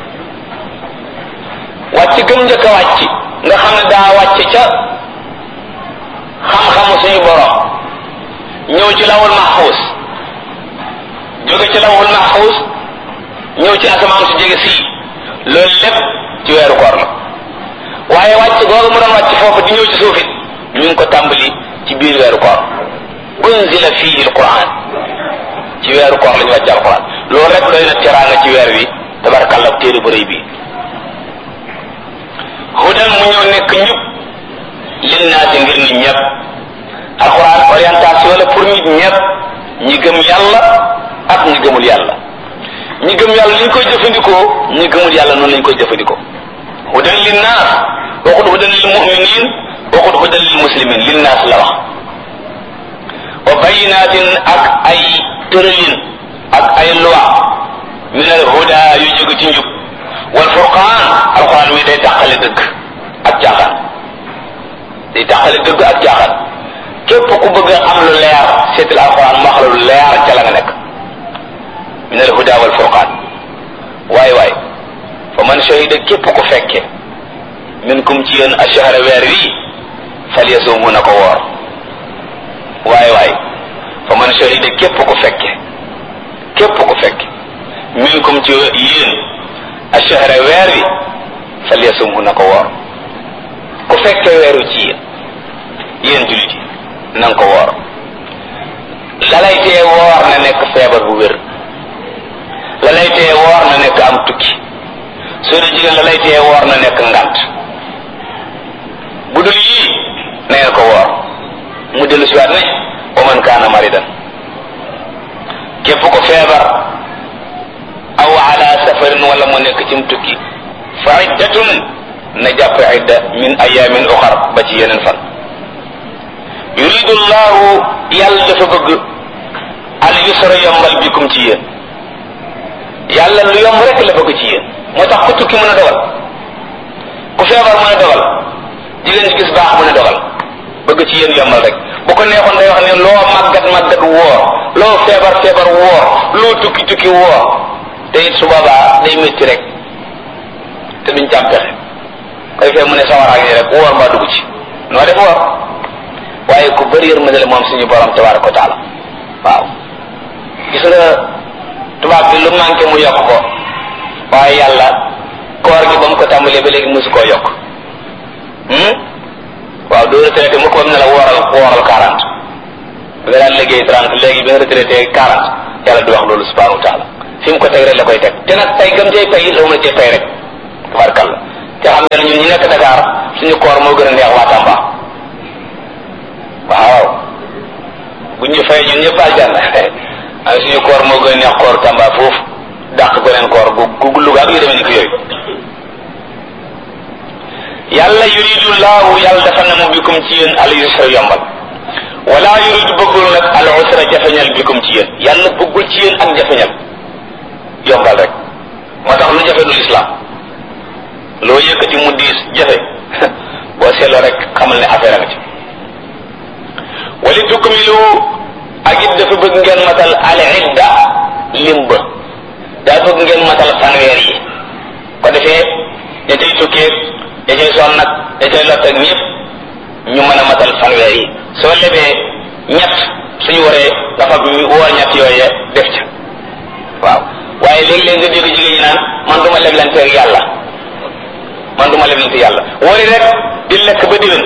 Speaker 2: gëm njëkk a wàcc nga xam ne daa wàcc ca xam-xamu suñu borom ñëw ci lawul mahfuz jóge ci lawul mahfuz ñëw ci asamaan su jege sii loolu lépp ci weeru koor la waaye wàcc googu mu doon wàcc foofu di ñëw ci suufit ñu ngi ko tàmbali ci biir weeru koor unzila fihi alquran ci weeru koor lañu wàcc alquran loolu rek doy na teraanga ci weer wi tabarakallah téere bu rëy bi hudan mu ñëw nekk njub linnaasi ngir nit ñëpp alquran orientation la pour nit ñëpp ñi gëm yàlla ak ñi gëmul yàlla ñi gëm yàlla ni ñu koy jëfandikoo ñi gëmul yàlla noonu lañ koy jëfandikoo hudan linnaas waxut hudan lil muminin waxut hudan lil muslimin linnaas la wax wa bayinatin ak ay tëralin ak ay loi min al huda yu jóge ci njub wal furqaan alquran mi day tàqale dëgg ak caaxaan day tàqale dëgg ak caaxaan képp ku bëgg am lu leer seetal alquran mu wax la lu leer ca la nga nekk min al huda wal furqaan waay waay fa man shahida képp ku fekke minkum ci yéen ashahra weer wi falyasumhu na ko woor waay waay fa man shahida képp ku fekke minkum ci yéen ashahra weer wi falyasumhu na ko woor ku fekke weeru ci yéen jullit yi na nga ko woor la lay tee woor na nekk feebar bu wér la lay tee woor na nekk am tukki soo dee jigéen la lay tee woor na nekk ngant bu dul yii na ngeen ko woor mu dellu si waat ne wa man kaana maridan képp ko feebar aw ala safarin wala mu nekk cim tukki fa iddatun na jàpp idda min ayamin uxar ba ci yeneen fan yuridu llahu yàlla dafa bëgg al yusra yombal bikum ci yéen yàlla lu yomb rek la bëgg ci yéen moo tax ku tukki mën a dogal ku feebar mën a dogal jigéen ci gis baax mën a dogal bëgg ci yéen yombal rek bu ko neexoon day wax ne loo màggat woor loo feebar woor loo tukki woor te it su boobaa day métti rek te duñ càm pexe koy fee mu ne sawaraag ni rek woor mbaa dugg ci noo def woor waaye ku bëri yërmande la moom suñu borom tabaraka wa taala waaw gis nga tubaab bi lu manqué mu yokk ko waaye yàlla koor gi ba mu ko tàmbalee ba léegi mosu koo yokk waaw doo retraité mu ko bam ne la wooral 40 bi nga daan liggéey 30 léegi bi nga retraité 40 yàlla du wax loolu subhanahu wa taala fi mu ko teg rek la koy teg te nag tey gëm cay pay la mu la cay pay rek tabarkalla te xam nga ne ñun ñi nekk Dakar suñu koor moo gën a neex waa Tamba ñu fay ñun ñëpp aljanna ay suñu koor moo gën a neex koor Tamba foofu dàq beneen koor gu Louga ak yu demee ni ko yooyu. yàlla yuridu laahu yàlla dafa na mu bikum ci yéen al yusra yombal wala yuridu bëggul nag al usra jafeñal bikum ci yéen yàlla bëggul ci yéen ak jafeñal yombal rek moo tax lu jafe du islam loo yëkkati mu diis jafe boo seetloo rek xamal ne affaire nga ci wali tukmilu ak it dafa bëgg ngeen matal al idda limba daa bëgg ngeen matal fanweer yi ko defee ña cay tukkee ña cay sonn nag ña cay lott ak ñëpp ñu mën a matal fanweer yi soo lebee ñett suñu waree nga fab woor ñett yooye def ca waaw waaye léegi-léegi nga dégg jigéen ñi naan man duma leblanteeg yàlla man duma leblanteeg yàlla wari rek di lekk ba déwén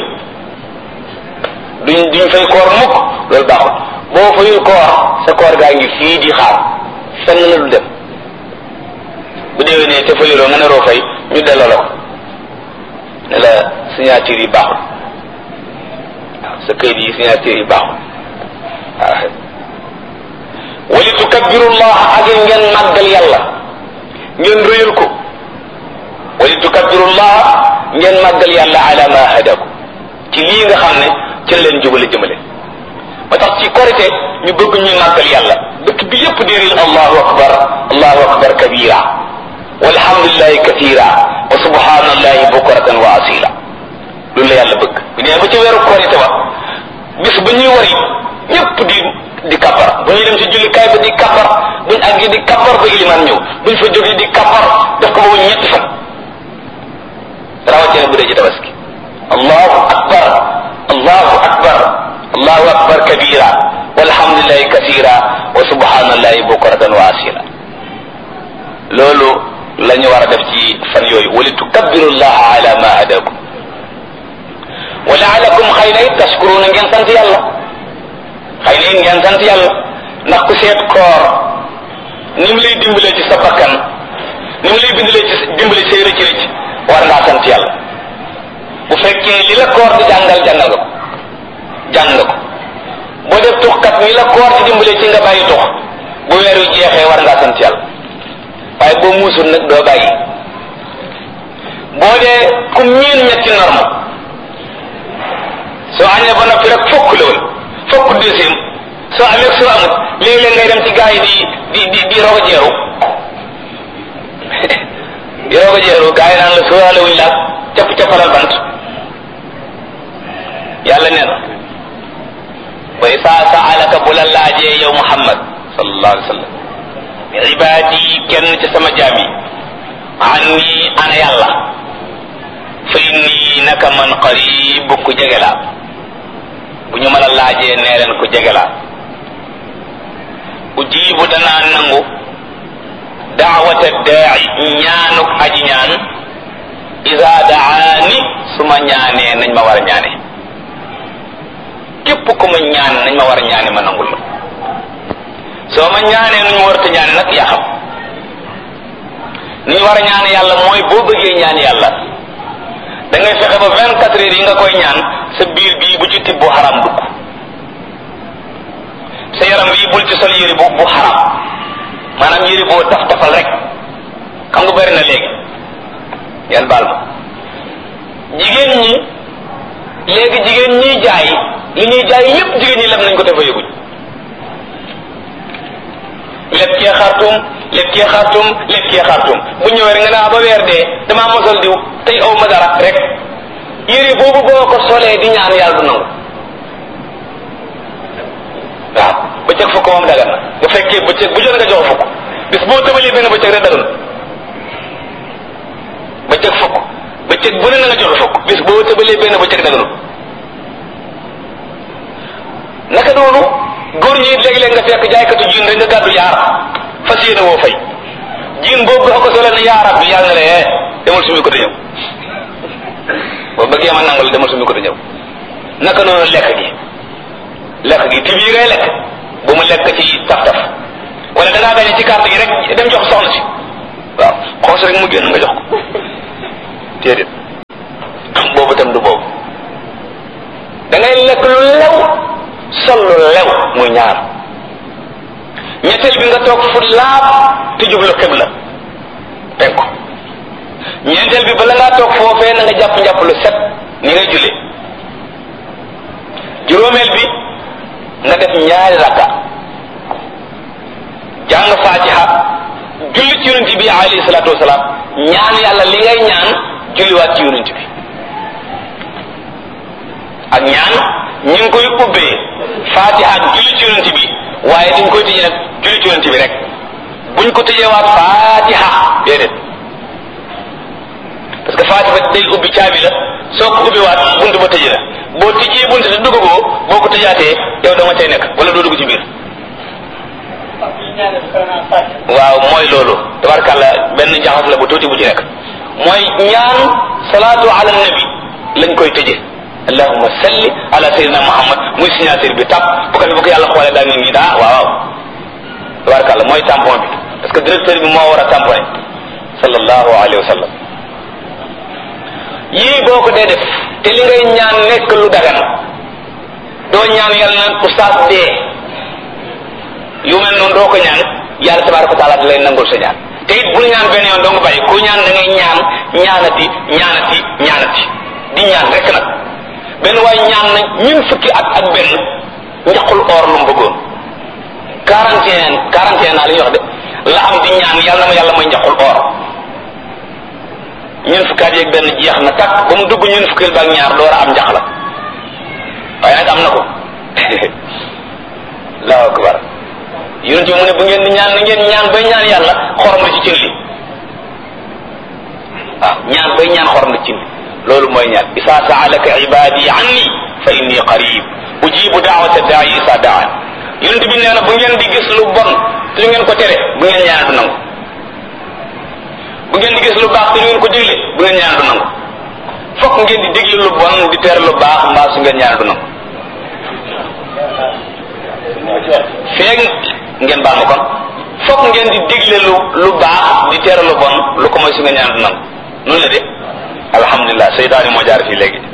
Speaker 2: duñ fay koor mukk loolu baaxul boo fayul koor sa koor gaa ngi fii di xaar fenn la du dem bu déwénee te fayuloo nga ne roo fay ñu delloo la ko ne la signature yi baaxul waaw sa këyit yi signature yi baaxul waaw wali tukabbirullah ak ngeen màggal yàlla ngeen rëyal ko wali tukabbirullah ngeen màggal yàlla ala ma hadaku ci lii nga xam ne ci la leen jubale jëmale ba tax ci korite ñu bëgg ñuy màggal yàlla dëkk bi yépp di réel allahu akbar kabira walhamdulillahi kathira wa subhanallahi bukratan wa asila loolu la yàlla bëgg bu nee ba ci weeru korite ba bis ba ñuy wari ñépp di kappar bu ñuy dem ci jullikaay ba di kappar buñ àggi di kappar ba ilimaan ñëw buñ fa jógee di kappar def ko ba ñetti fan rawatina bu dee ci tabaski allahu akbar allahu akbar kabira walhamdulillahi kathira wa subhanallahi bukratan wa asila loolu la ñu war a def ci fan yooyu wali tukabbirullaha ala ma hadakum wa laalakum xëy na it tashkuruna ngeen sant yàlla xëy na it ngeen sant yàlla ndax ku seet koor ni mu lay dimbalee ci sa bakkan ni mu lay dimbale say rëcc rëcc war ngaa sant yàlla bu fekkee li la koor di jàngal nga ko jàng nga ko boo def tuxkat ni la koor di dimbale ci nga bàyyi tux bu weer wi jeexee war ngaa sant yàlla waaye boo muusul nag doo bàyyi boo dee ku miin ñetti norme soo añee ba noppi rek fokk la woon fokk deuxième soo amee soo amut léeg-léeg ngay dem ci gaa yi di rogo jeeru di rogo jeeru gaa yi naan la sóoraale wuñ la capp-cappalal bant yàlla nee na wa isaa saalaka bu la laajee yow Muhammad sallallahu alayhi wa sallam ibaadi kenn ci sama jaam yi anni ana yàlla fa inni naka man qarib ku jege laa bu ñu mën a laajee nee leen ku jege laa ujibu danaa nangu daawata daai ñaanuk aji ñaan isa daani su ma ñaanee nañ ma war a ñaane képp ku ma ñaan nañ ma war a ñaane ma nangul la soo ma ñaanee nu ñu warta ñaane nag yaa xam ni ñu war a ñaan yàlla mooy boo bëggee ñaan yàlla da ngay fexe ba 24 heures yi nga koy ñaan sa biir bii bu ci tibb bu xaram dugg sa yaram bii bul ci sol yëri bu xaram maanaam yëri boo taf-tafal rek xam nga bari na léegi yan baal ma jigéen ñi léegi jigéen ñiy jaay li ñuy jaay lépp jigéen ñi lem nañ ko dafa yëguñ lépp kee xartum bu ñëwee rek nga naa ba weer dee damaa mosal diw tey aw ma dara rek yére boobu boo ko solee di ñaan yàlla du nangu waaw bëccëg fukk moom dagan na bu fekkee bëccëg bu jot nga jox fukk bis boo tëbalee benn bëccëg rek dagan bëccëg fukk bëccëg bu ne na nga jox fukk bis boo tëbalee benn bëccëg daganul naka noonu góor ñi léeg-léeg nga fekk jaaykatu jiin rek nga gàddu yaar fas yéene woo fay jiin boobu boo ko solee ne yaa rabbi yàlla na la demal sumi ko te ñëw boo bëggee ma nangal demal sumi ko te ñëw naka noonu lekk gi tib yi ngay lekk bu mu lekk ci taf-taf wala da ngaa gañe ci carte gi rek dem jox soxna si waaw xoos rek mu génn nga jox ko déedéet boobu tam du boobu da ngay lekk lu lew sol lu lew muy ñaar ñetteel bi nga toog fu laab te jublu xibla penku ñeenteel bi bala ngaa toog foofee na nga jàpp lu set ni ngay julli juróomeel bi nga def ñaari rakka jàng fatiha julli ci yonent bi alayhi salaatu wasalaam ñaan yàlla li ngay ñaan julliwaat ci yonent bi ak ñaan ñu ngi koy ubbee fatiha ak julli ci yonent bi waaye dañ koy tëjee nag julli ci yonent bi rek buñ ko tëjeewaat fatiha déedéet parce que fatiha day ubbi caabi la soo ko ubbiwaat buntu ba tëjee la boo tëjee buntu te duggagoo boo ko tëjaatee yow doo nga cay nekk wala doo dugg ci biir waaw mooy loolu tabarkàlla benn jaxas la bu tuuti bu ci nekk mooy ñaan salaatu ala nabi lañ koy tëje allahumma salli ala sayyidina muhammad muy signature bi tàpp bu ko defee yàlla xoolee daal ngi daa waaw tabarkàlla mooy tampon bi parce que directeur bi moo war a tamponné sallallahu alayhi wa sallam yii boo ko dee def te li ngay ñaan nekk lu dagan doo ñaan yàlla naan oustaz dee yu mel noonu doo ko ñaan yàlla tabaraka wa taala da lay nangul sa ñaan te it bul ñaan benn yoon doo nga bàyyi ku ñaan da ngay ñaanati di ñaan rek nag benn waaye ñaan na ñun fukki at ak benn njaqul or lu mu bëggoon 41 naa li ñuy wax de la am di ñaan yàlla na ma yàlla may njaqul or ñun fukki at yeeg benn jeex na takk ba mu dugg ñun fukkil ba ak ñaar door a am njax la waaye nag am na ko allahu akbar yonent bi mu ne bu ngeen di ñaan na ngeen ñaan bay ñaan yàlla xorom la ci cin li waaw ñaan bay ñaan xorom la ci cin li loolu mooy ñaan isa saalaka ibadi anni fa inni qarib ujibu daawata daai isa daan yonent bi nee na bu ngeen di gis lu bon te du ngeen ko tere bu ngeen ñaan du nangu bu ngeen di gis lu baax te du ngeen ko digle bu ngeen ñaan du nangu fokk ngeen di digle lu bon di tere lu baax mbaa su ngeen ñaan du nangu feeg ngeen baal ma kon fokk ngeen di digle lu baax di tere lu bon lu ko mooy su ngeen ñaan du nangu noonu la de alhamdulilah seytaani moo jaar fii léegi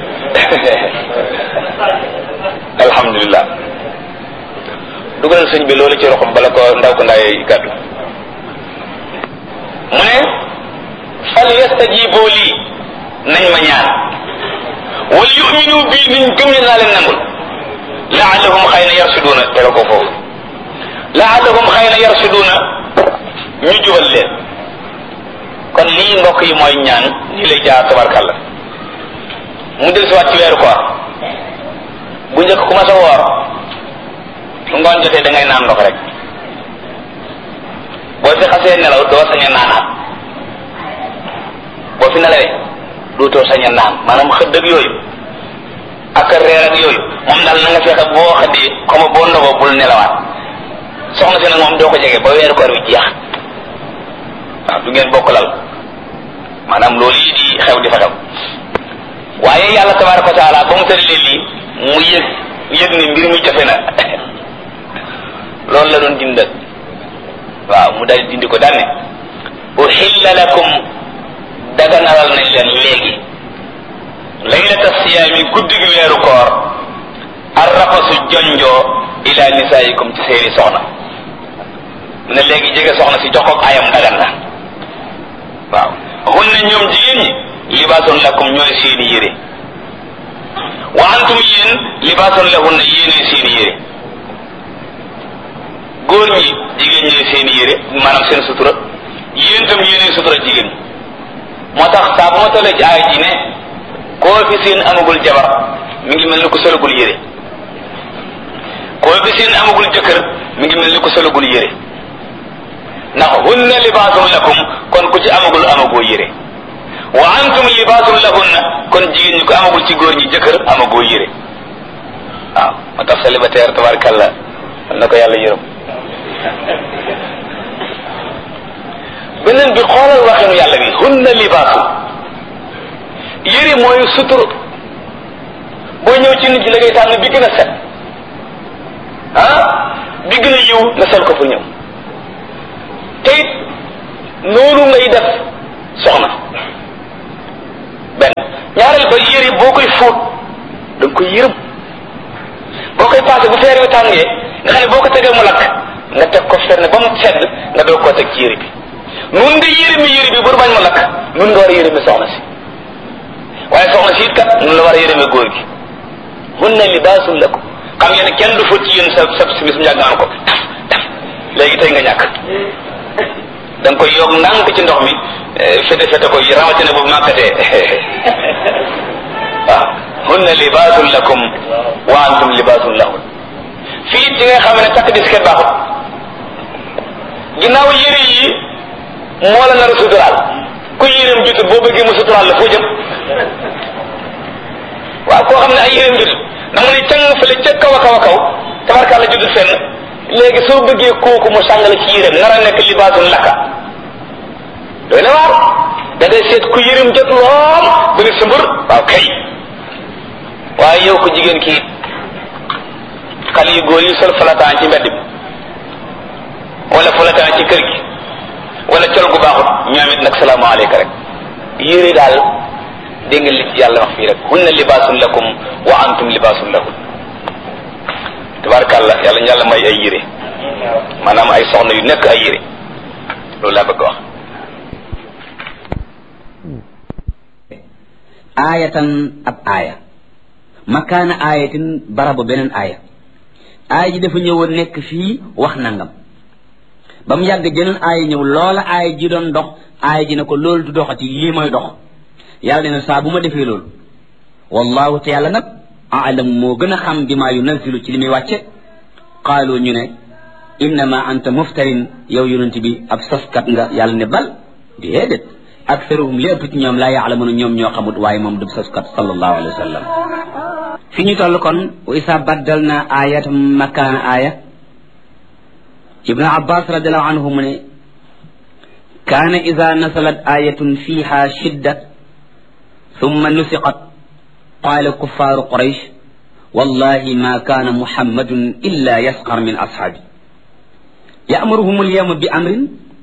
Speaker 2: alhamdulilah dugalal sëñ bi loolu ci roxam bala ko ndaw ko ndaay gàddu mu ne fal yastajibu lii nañ ma ñaan wal yuminu bii niñ gëm ne naa leen nangul laallahum xëy na yarsuduuna tega ko foofu laallahum xëy na yarsuduuna ñu jubal leen kon lii mbokk yi mooy ñaan nii lay jaar tabarkàlla mu del siwaat ci weeru koor bu njëkk ku ma sa woor su ngoon jotee da ngay naan ndox rek boo fi xasee nelaw doo sañ a naanaat boo fi nelawee dootoo sañ a naan maanaam xëdd ak yooyu ak reer ak yooyu moom daal na nga fexe boo xëddee comme boo ndogoo bul nelawaat soxna si nag moom doo ko jege ba weeru koor wi jeex waaw du ngeen bokk lal maanaam loolu yi di xew di fa xew waaye yàlla tabaraka wa taala ba mu tëralee lii mu yëg ni mbir mi jafe na loolu la doon dindal waaw mu daal dindi ko daal ne uhilla lakum daganalal nañ leen léegi laylata siyaami guddi gi weeru koor arrafasu jonjoo ila nisaayikum ci seeni soxna ne léegi jege soxna si jox ko ayam dagan na waaw hunna ñoom jigéen ñi libaasun lakum ñooy seeni yére wa antum yéen libaasun lahunna yéenee seeni yére góor ñi jigéen ñooy seeni yére maanaam seen sutura yéen tam yéenee sutura jigéen ñi moo tax saa bu ma tollee ci aay ji ne koo fi seen amagul jabar mi ngi mel ni ku solagul yére koo fi seen amagul jëkkër mi ngi mel ni ku solagul yére ndax hunna libaasun lakum kon ku ci amagoo yére wa antum libaasun lahunna kon jigéen ñi ko amagul ci góor ñi jëkkër amagoo yére waaw moo tax célibataire tabarkalla na ko yàlla yërëm beneen bi xoolal waxinu yàlla bi hunna libaasun yére mooy sutur boo ñëw ci nit ñi la ngay tànn bi gën a set bi gën a yiw nga sol ko pour ñëw te it noonu ngay def soxna benn ñaareel ba yére boo koy fóot da nga koy yërëm boo koy passé bu feer wi tàngee nga xam ne boo ko tegee mu lakk nga teg ko fenn ba mu sedd nga doog koo teg ci yére bi nun nga yërëmi yére bi bur bañ mu lakk nun nga war a yërëmi soxna si waaye soxna si it kat nun la war a yërëmi góor gi hunna libaasun lakum xam ngeen ne kenn du fóot ci yéen sa simis mu yàgg naan ko taf taf léegi tey nga ñàkk da nga koy yokk ndànk ci ndox mi fete fete ko rawatina bu màkkatee waaw hunna libaasun lakum wa antum libaasun lahun fii ci nga xam ne takk disket baaxut ginnaaw yére yi moo la nar a suturaal ku yéreem jutut boo bëggee mu suturaal la foo jëm waaw koo xam ne ay yéreem jutut da nga ne càng fële ca kaw a kaw a kaw tabarkàlla jutut fenn léegi soo bëggee kooku mu sàngale ci yéreem nar a nekk libaasun laka doy na waar da ngay seet ku yéreem jot lool bu ne sumbur waaw kay waaye yow ko jigéen kii xale yu góor yi sol falataan ci mbedd bi wala falataan ci kër gi wala col gu baaxut ñoom it nag salaamaaleyka rek yére daal dégg nga li ci yàlla wax fii rek hunna libaasun lakum wa antum libaasun lahun tabarakàllah yàlla ñu yàlla may ay yére maanaam ay soxna yu nekk ay yére loolu laa bëgg wax
Speaker 3: aayatan ab aaya makaana aayatin barabu beneen aaya aaya ji dafa ñëwoon nekk fii wax nangam ba mu yàgg jeneen aaya ñëw loola aaya ji doon dox aaya ji ne ko loolu du doxati lii mooy dox yàlla ne saa bu ma defee loolu wallahu te yàlla nag aalam moo gën a xam bi maa yunazilu ci li muy wàcce qaalu ñu ne innama anta muftarin yow yonent bi ab soskat nga yàlla ne bal déedéet aksaruhum lépp ci ñoom laa yaalamuna ñoom ñoo xamut waaye moom du soskat sallallahu alayhi wa sallam fi ñu toll kon wa isa baddalna ayatan makaana aaya ibnu abbas radiallahu anhu mu ne kaana ida nasalat ayatun fiha shidda thumma nusiqat qaala kuffaaru quraysh wallahi ma kaana muhammadun illa yasqar min ashaabi ya'muruhum alyawma bi amrin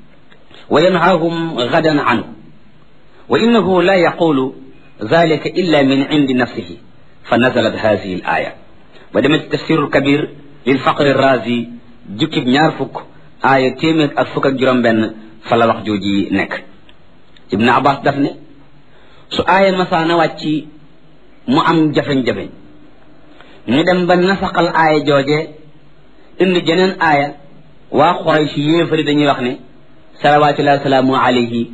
Speaker 3: wa yanhaahum gadan anhu wa innahu la yaqulu dhalika illa min indi nafsihi fa nazalat hadihi al aya ba demee ci tafsirul kabir lil faqr razi jukkib ñaar fukk aaya téeméer ak fukk ak juróom benn fa la wax jooji nekk ibnu abbas daf ne su aaya masaana wàcci mu am jafeñ-jafeñ ñu dem ba nasaqal aaya jooje indi jeneen aaya waa Quraysh yéefari dañuy wax ne salawatullahi wasalaamu alayhi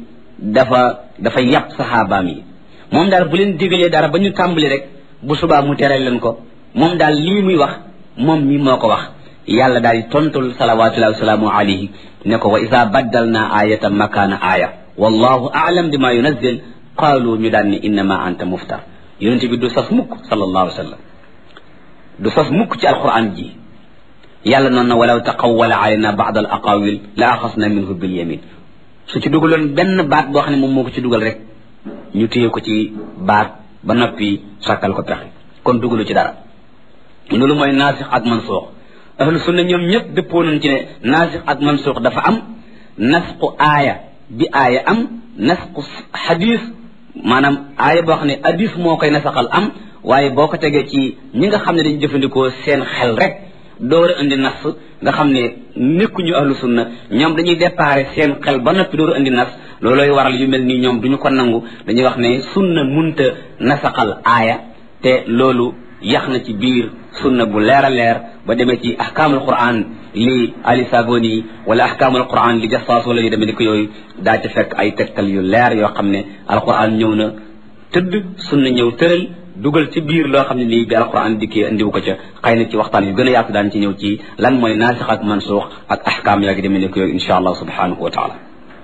Speaker 3: dafa yàpp saxaabaam yi moom daal bu leen digalee dara ba ñu tàmbali rek bu subaa mu tere leen ko moom daal lii muy wax moom mi moo ko wax yàlla daal di tontul salawatullahi wasalaamu alayhi ne ko wa isa baddalna ayatan makaana aaya wallahu a'lam bima yunazzil qaalu ñu daan ne innama anta muftar yonent bi du sas mukk sallallahu alayhi wa sallam du sas mukk ci alquran ji yàlla noonu na walaw taqawwala alayna ba'd al aqawil la axasna minhu bil yamin su ci dugaloon benn baat boo xam ne moom moo ko ci dugal rek ñu téye ko ci baat ba noppi sàkkal ko pexe kon dugalu ci dara loolu mooy naasix ak mansuux ahlu sunna ñoom ñëpp dëppoo nañ ci ne naasix ak mansuux dafa am nasqu aaya bi aaya am nasqu xadis maanaam aaya boo xam ne hadis moo koy nasaxal am waaye boo ko tegee ci ñi nga xam ne dañu jëfandikoo seen xel rek door a indi nas nga xam ne nekkuñu ahlu sunna ñoom dañuy déparé seen xel ba noppi door a indi nas loolooy waral yu mel nii ñoom duñu ko nangu dañuy wax ne sunna munta nasaxal aaya te loolu yax na ci biir sunna bu leer a leer ba demee ci ahkaamul quran li ali saboni wala ahkaamul quran li jassaas wala yu demee ni ko yooyu daa ci fekk ay tegtal yu leer yoo xam ne alquran ñëw na tëdd sunna ñëw tëral dugal ci biir loo xam ne nii bi alquran dikkee andiwu ko ca xëy na ci waxtaan yu gën a yaatu daan ci ñëw ci lan mooy naasix ak mansuux ak ahkaam yaa ngi demee ni ko yooyu insha allah subhanahu wa taala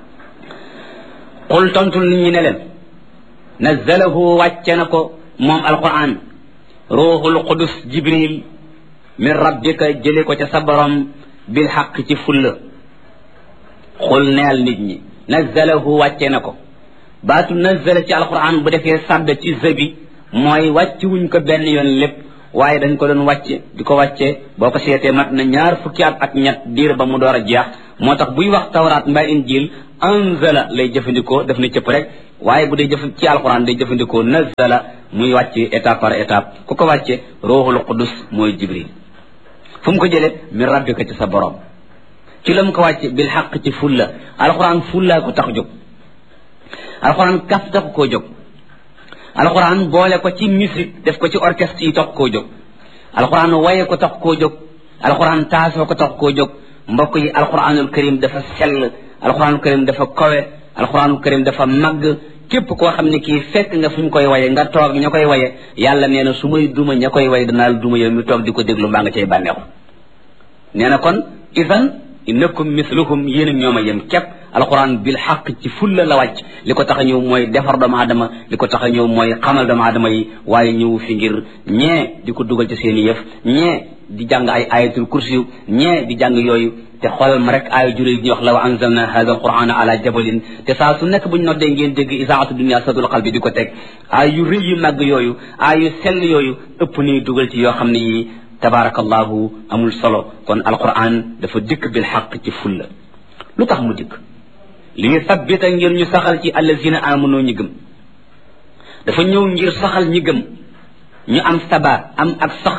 Speaker 3: qul tontul nit ñi ne leen nazzalahu wàcce na ko moom alquran ruuxul qudus jibril min rabbika jële ko ca sa borom bil xaq ci fulla xul neel nit ñi nazzalahu wàcce na ko baatu nazzala ci alquran bu defee sàdd ci zabi mooy wàcc wuñ ko benn yoon lépp waaye dañ ko doon wàcce di ko wàcce boo ko seetee mat na ñaar fukki at ak ñett diir ba mu door a jeex moo tax buy wax tawraat mbaa injil anzala lay jëfandikoo def na cëpp rek waaye bu dee jëf ci alquran day jëfandikoo nazala muy wàcce étape par étape ku ko wàcce ruuxul qudus mooy jibril fu mu ko jële min rabbika ci sa borom ci lam ko wàcce bil xaq ci fulla alquran fullaa ko tax jóg alquran kaf tax koo jóg alquran boole ko ci musique def ko ci orchestre yi tax koo jóg alquran waye ko tax koo jóg alquran taasoo ko tax koo jóg mbokk yi alquranul karim dafa sell alquranul karim dafa kawe alquranul karim dafa màgg képp koo xam ne kii fekk nga fu ñu koy waye nga toog ña koy waye yàlla nee na su may duma ña koy waye danaa la duma yow mi toog di ko déglu mbaa nga cay bànneexu nee na kon idan innakum misluhum yéen ak ñoom a yem képp alquran bil xaq ci fulla la wàcc li ko tax a ñëw mooy defar doomu aadama li ko tax a ñëw mooy xamal doomu aadama yi waaye ñëw fi ngir ñee di ko dugal ci seen i yëf ñee di jàng ay ayatul kursi ñee di jàng yooyu te xoolal ma rek aaya juré ñuy wax law anzalna hada alqurana ala jabalin te saa su nekk bu ñu noddee ngeen dégg isaatu dunia sadul qalbi di ko teg aay yu rëy yu màgg yooyu aay yu sell yooyu ëpp nii dugal ci yoo xam ne yi tabarakallahu amul solo kon alquran dafa dikk bil xaq ci fulla lu tax mu dikk li ñu sabbita ngir ñu saxal ci allazina amanu ñi gëm dafa ñëw ngir saxal ñi gëm ñu am sabaat am ak sax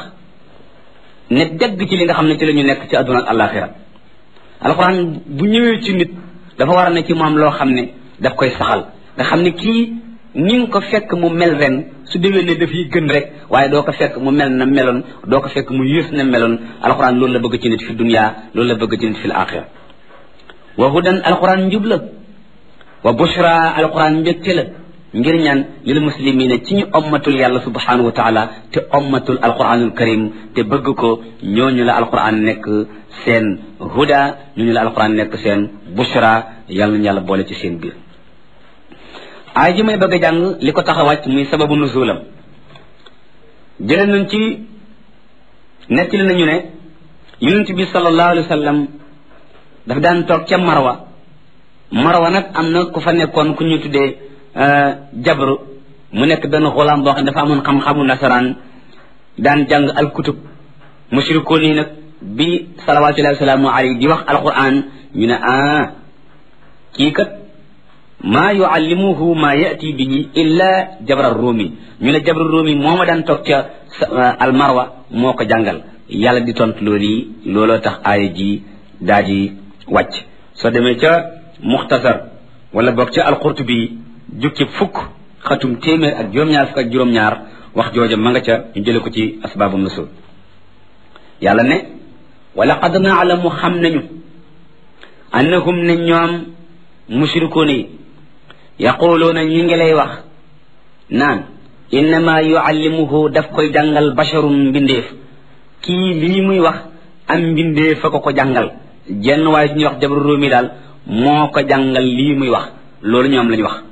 Speaker 3: ne degg ci li nga xam ne ci la ñu nekk ci àdduna ak àllaaxira alquran bu ñëwee ci nit dafa war a ne ci moom loo xam ne daf koy saxal nga xam ne kii ni nga ko fekk mu mel ren su déwee ne dafay gën rek waaye doo ko fekk mu mel na meloon doo ko fekk mu yées na meloon alquran loolu la bëgg ci nit fi dunya loolu la bëgg ci nit fi alaaxira wa hudan alquran njub la wa bushra alquran mbégte la ngir ñaan lil muslimina ci ñu ommatul yàlla subhanahu wa taala te ommatul alquranul karim te bëgg ko ñooñu la alquran nekk seen huda ñooñu la alquran nekk seen bushra yàlla nañu yàlla boole ci seen biir aay ji may bëgg a jàng li ko tax a wàcc muy sababu nuzulam jëlee nañ ci nettali nañu ne yonent bi sallallahu alayhi wa sallam daf daan toog ca marwa nag am na ku fa nekkoon ku ñu tuddee jabru mu nekk benn xulaam boo xam ne dafa amoon xam-xamu nasaraan daan jàng alkutub mushrikoon yi nag bi salawatullahi wasalaamu alayhi di wax alquran ñu ne kii kat maa yuallimuhu maa yati bihi illa jabra rumi ñu ne jabra rumi moo ma daan toog ca almarwa moo ko jàngal yàlla di tontu loolu yi looloo tax aaya ji daa di wàcc soo demee ca muxtasar wala boog ca alqurtubi jukki fukk xatum téeméer ak juróom-ñaar fukk ak juróom-ñaar wax jooja ma nga ca ñu jële ko ci asbaabu nusul yàlla ne wala qad naalamu xam nañu annahum ne ñoom mushrikuun yi yaquluuna ñi ngi lay wax naan innama yuallimuhu daf koy jàngal basharun mbindeef kii lii muy wax am mbindeef fa ko jàngal jenn waaye ñuy wax jabru róomi daal moo ko jàngal lii muy wax loolu ñoom la ñu wax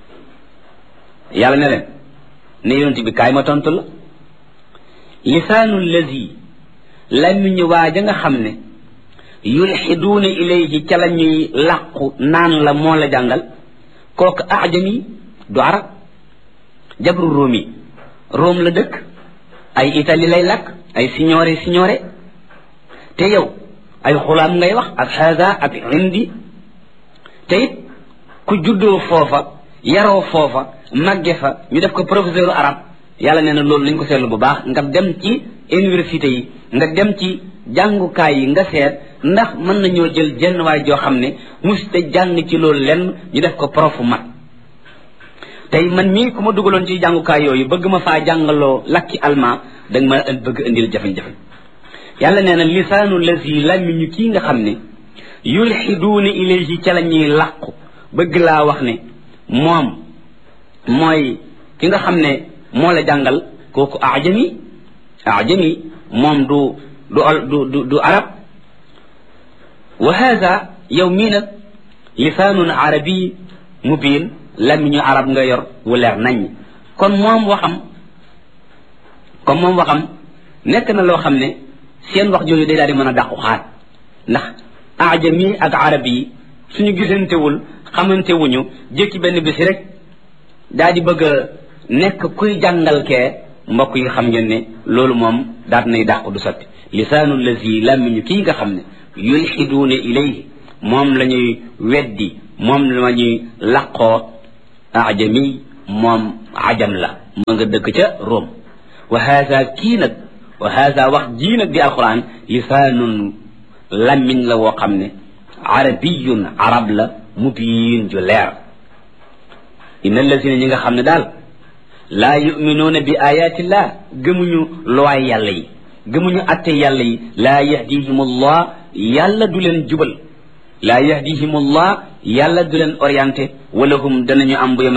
Speaker 3: yàlla ne leen ne yonent bi kaay ma tontu la lisaanu lazi làmmiñu waaja nga xam ne yulxiduuna ilayhi ca la ñuy làqu naan la moo la jàngal kooku ajami du arab jabru róomi róom la dëkk ay itali lay làkk ay signore te yow ay xulaam ngay wax ak haada ak indi te it ku juddoo foofa yaroo foofa màgge fa ñu def ko professeur arab yàlla nee na loolu lañ ko seetlu bu baax nga dem ci université yi nga dem ci jàngukaay yi nga seet ndax mën nañoo jël jenn waay joo xam ne musta jàng ci loolu lenn ñu def ko profu mat tey man mii ku ma dugaloon ci jàngukaay yooyu bëgg ma faa jàngaloo lakki alma danga ma bëgg indil jafe-jafe yàlla nee na lisaanu lazi làmmiñu kii nga xam ne yulxiduuna ilayhi ca la ñuy làqu bëgg laa wax ne moom mooy ki nga xam ne moo la jàngal kooku ajami moom du arab wa hada yow mii nag lisaanun arabi mubin làmmiñu arab nga yor wu leer nañ kon moom waxam nekk na loo xam ne seen wax jooju day daal di mën a dàqu xaat ndax ajami ak arab yi suñu gisantewul xamante wuñu jékki benn bés rek daal di bëgg a nekk kuy jàngal kee mbokk yi xam ngeen ne loolu moom daat nay dàqu du sotti lisaanu lazi làmmiñu kii nga xam ne yulxiduuna ilayhi moom la ñuy weddi moom la ñuy laqoo ajami moom ajam la ma nga dëkk ca Rome wa haada kii nag wa hada wax jii nag di alquran lisaanun lammiñ la woo xam ne arabiyun arab la mubiin ju leer inna allazina ñi nga xam ne daal laa yuminuuna bi ayatillah gëmuñu luwaay yàlla yi gëmuñu atte yàlla yi laa yahdihim allah yàlla du leen jubal laa yahdihim allah yàlla du leen orienté wala hum danañu am bu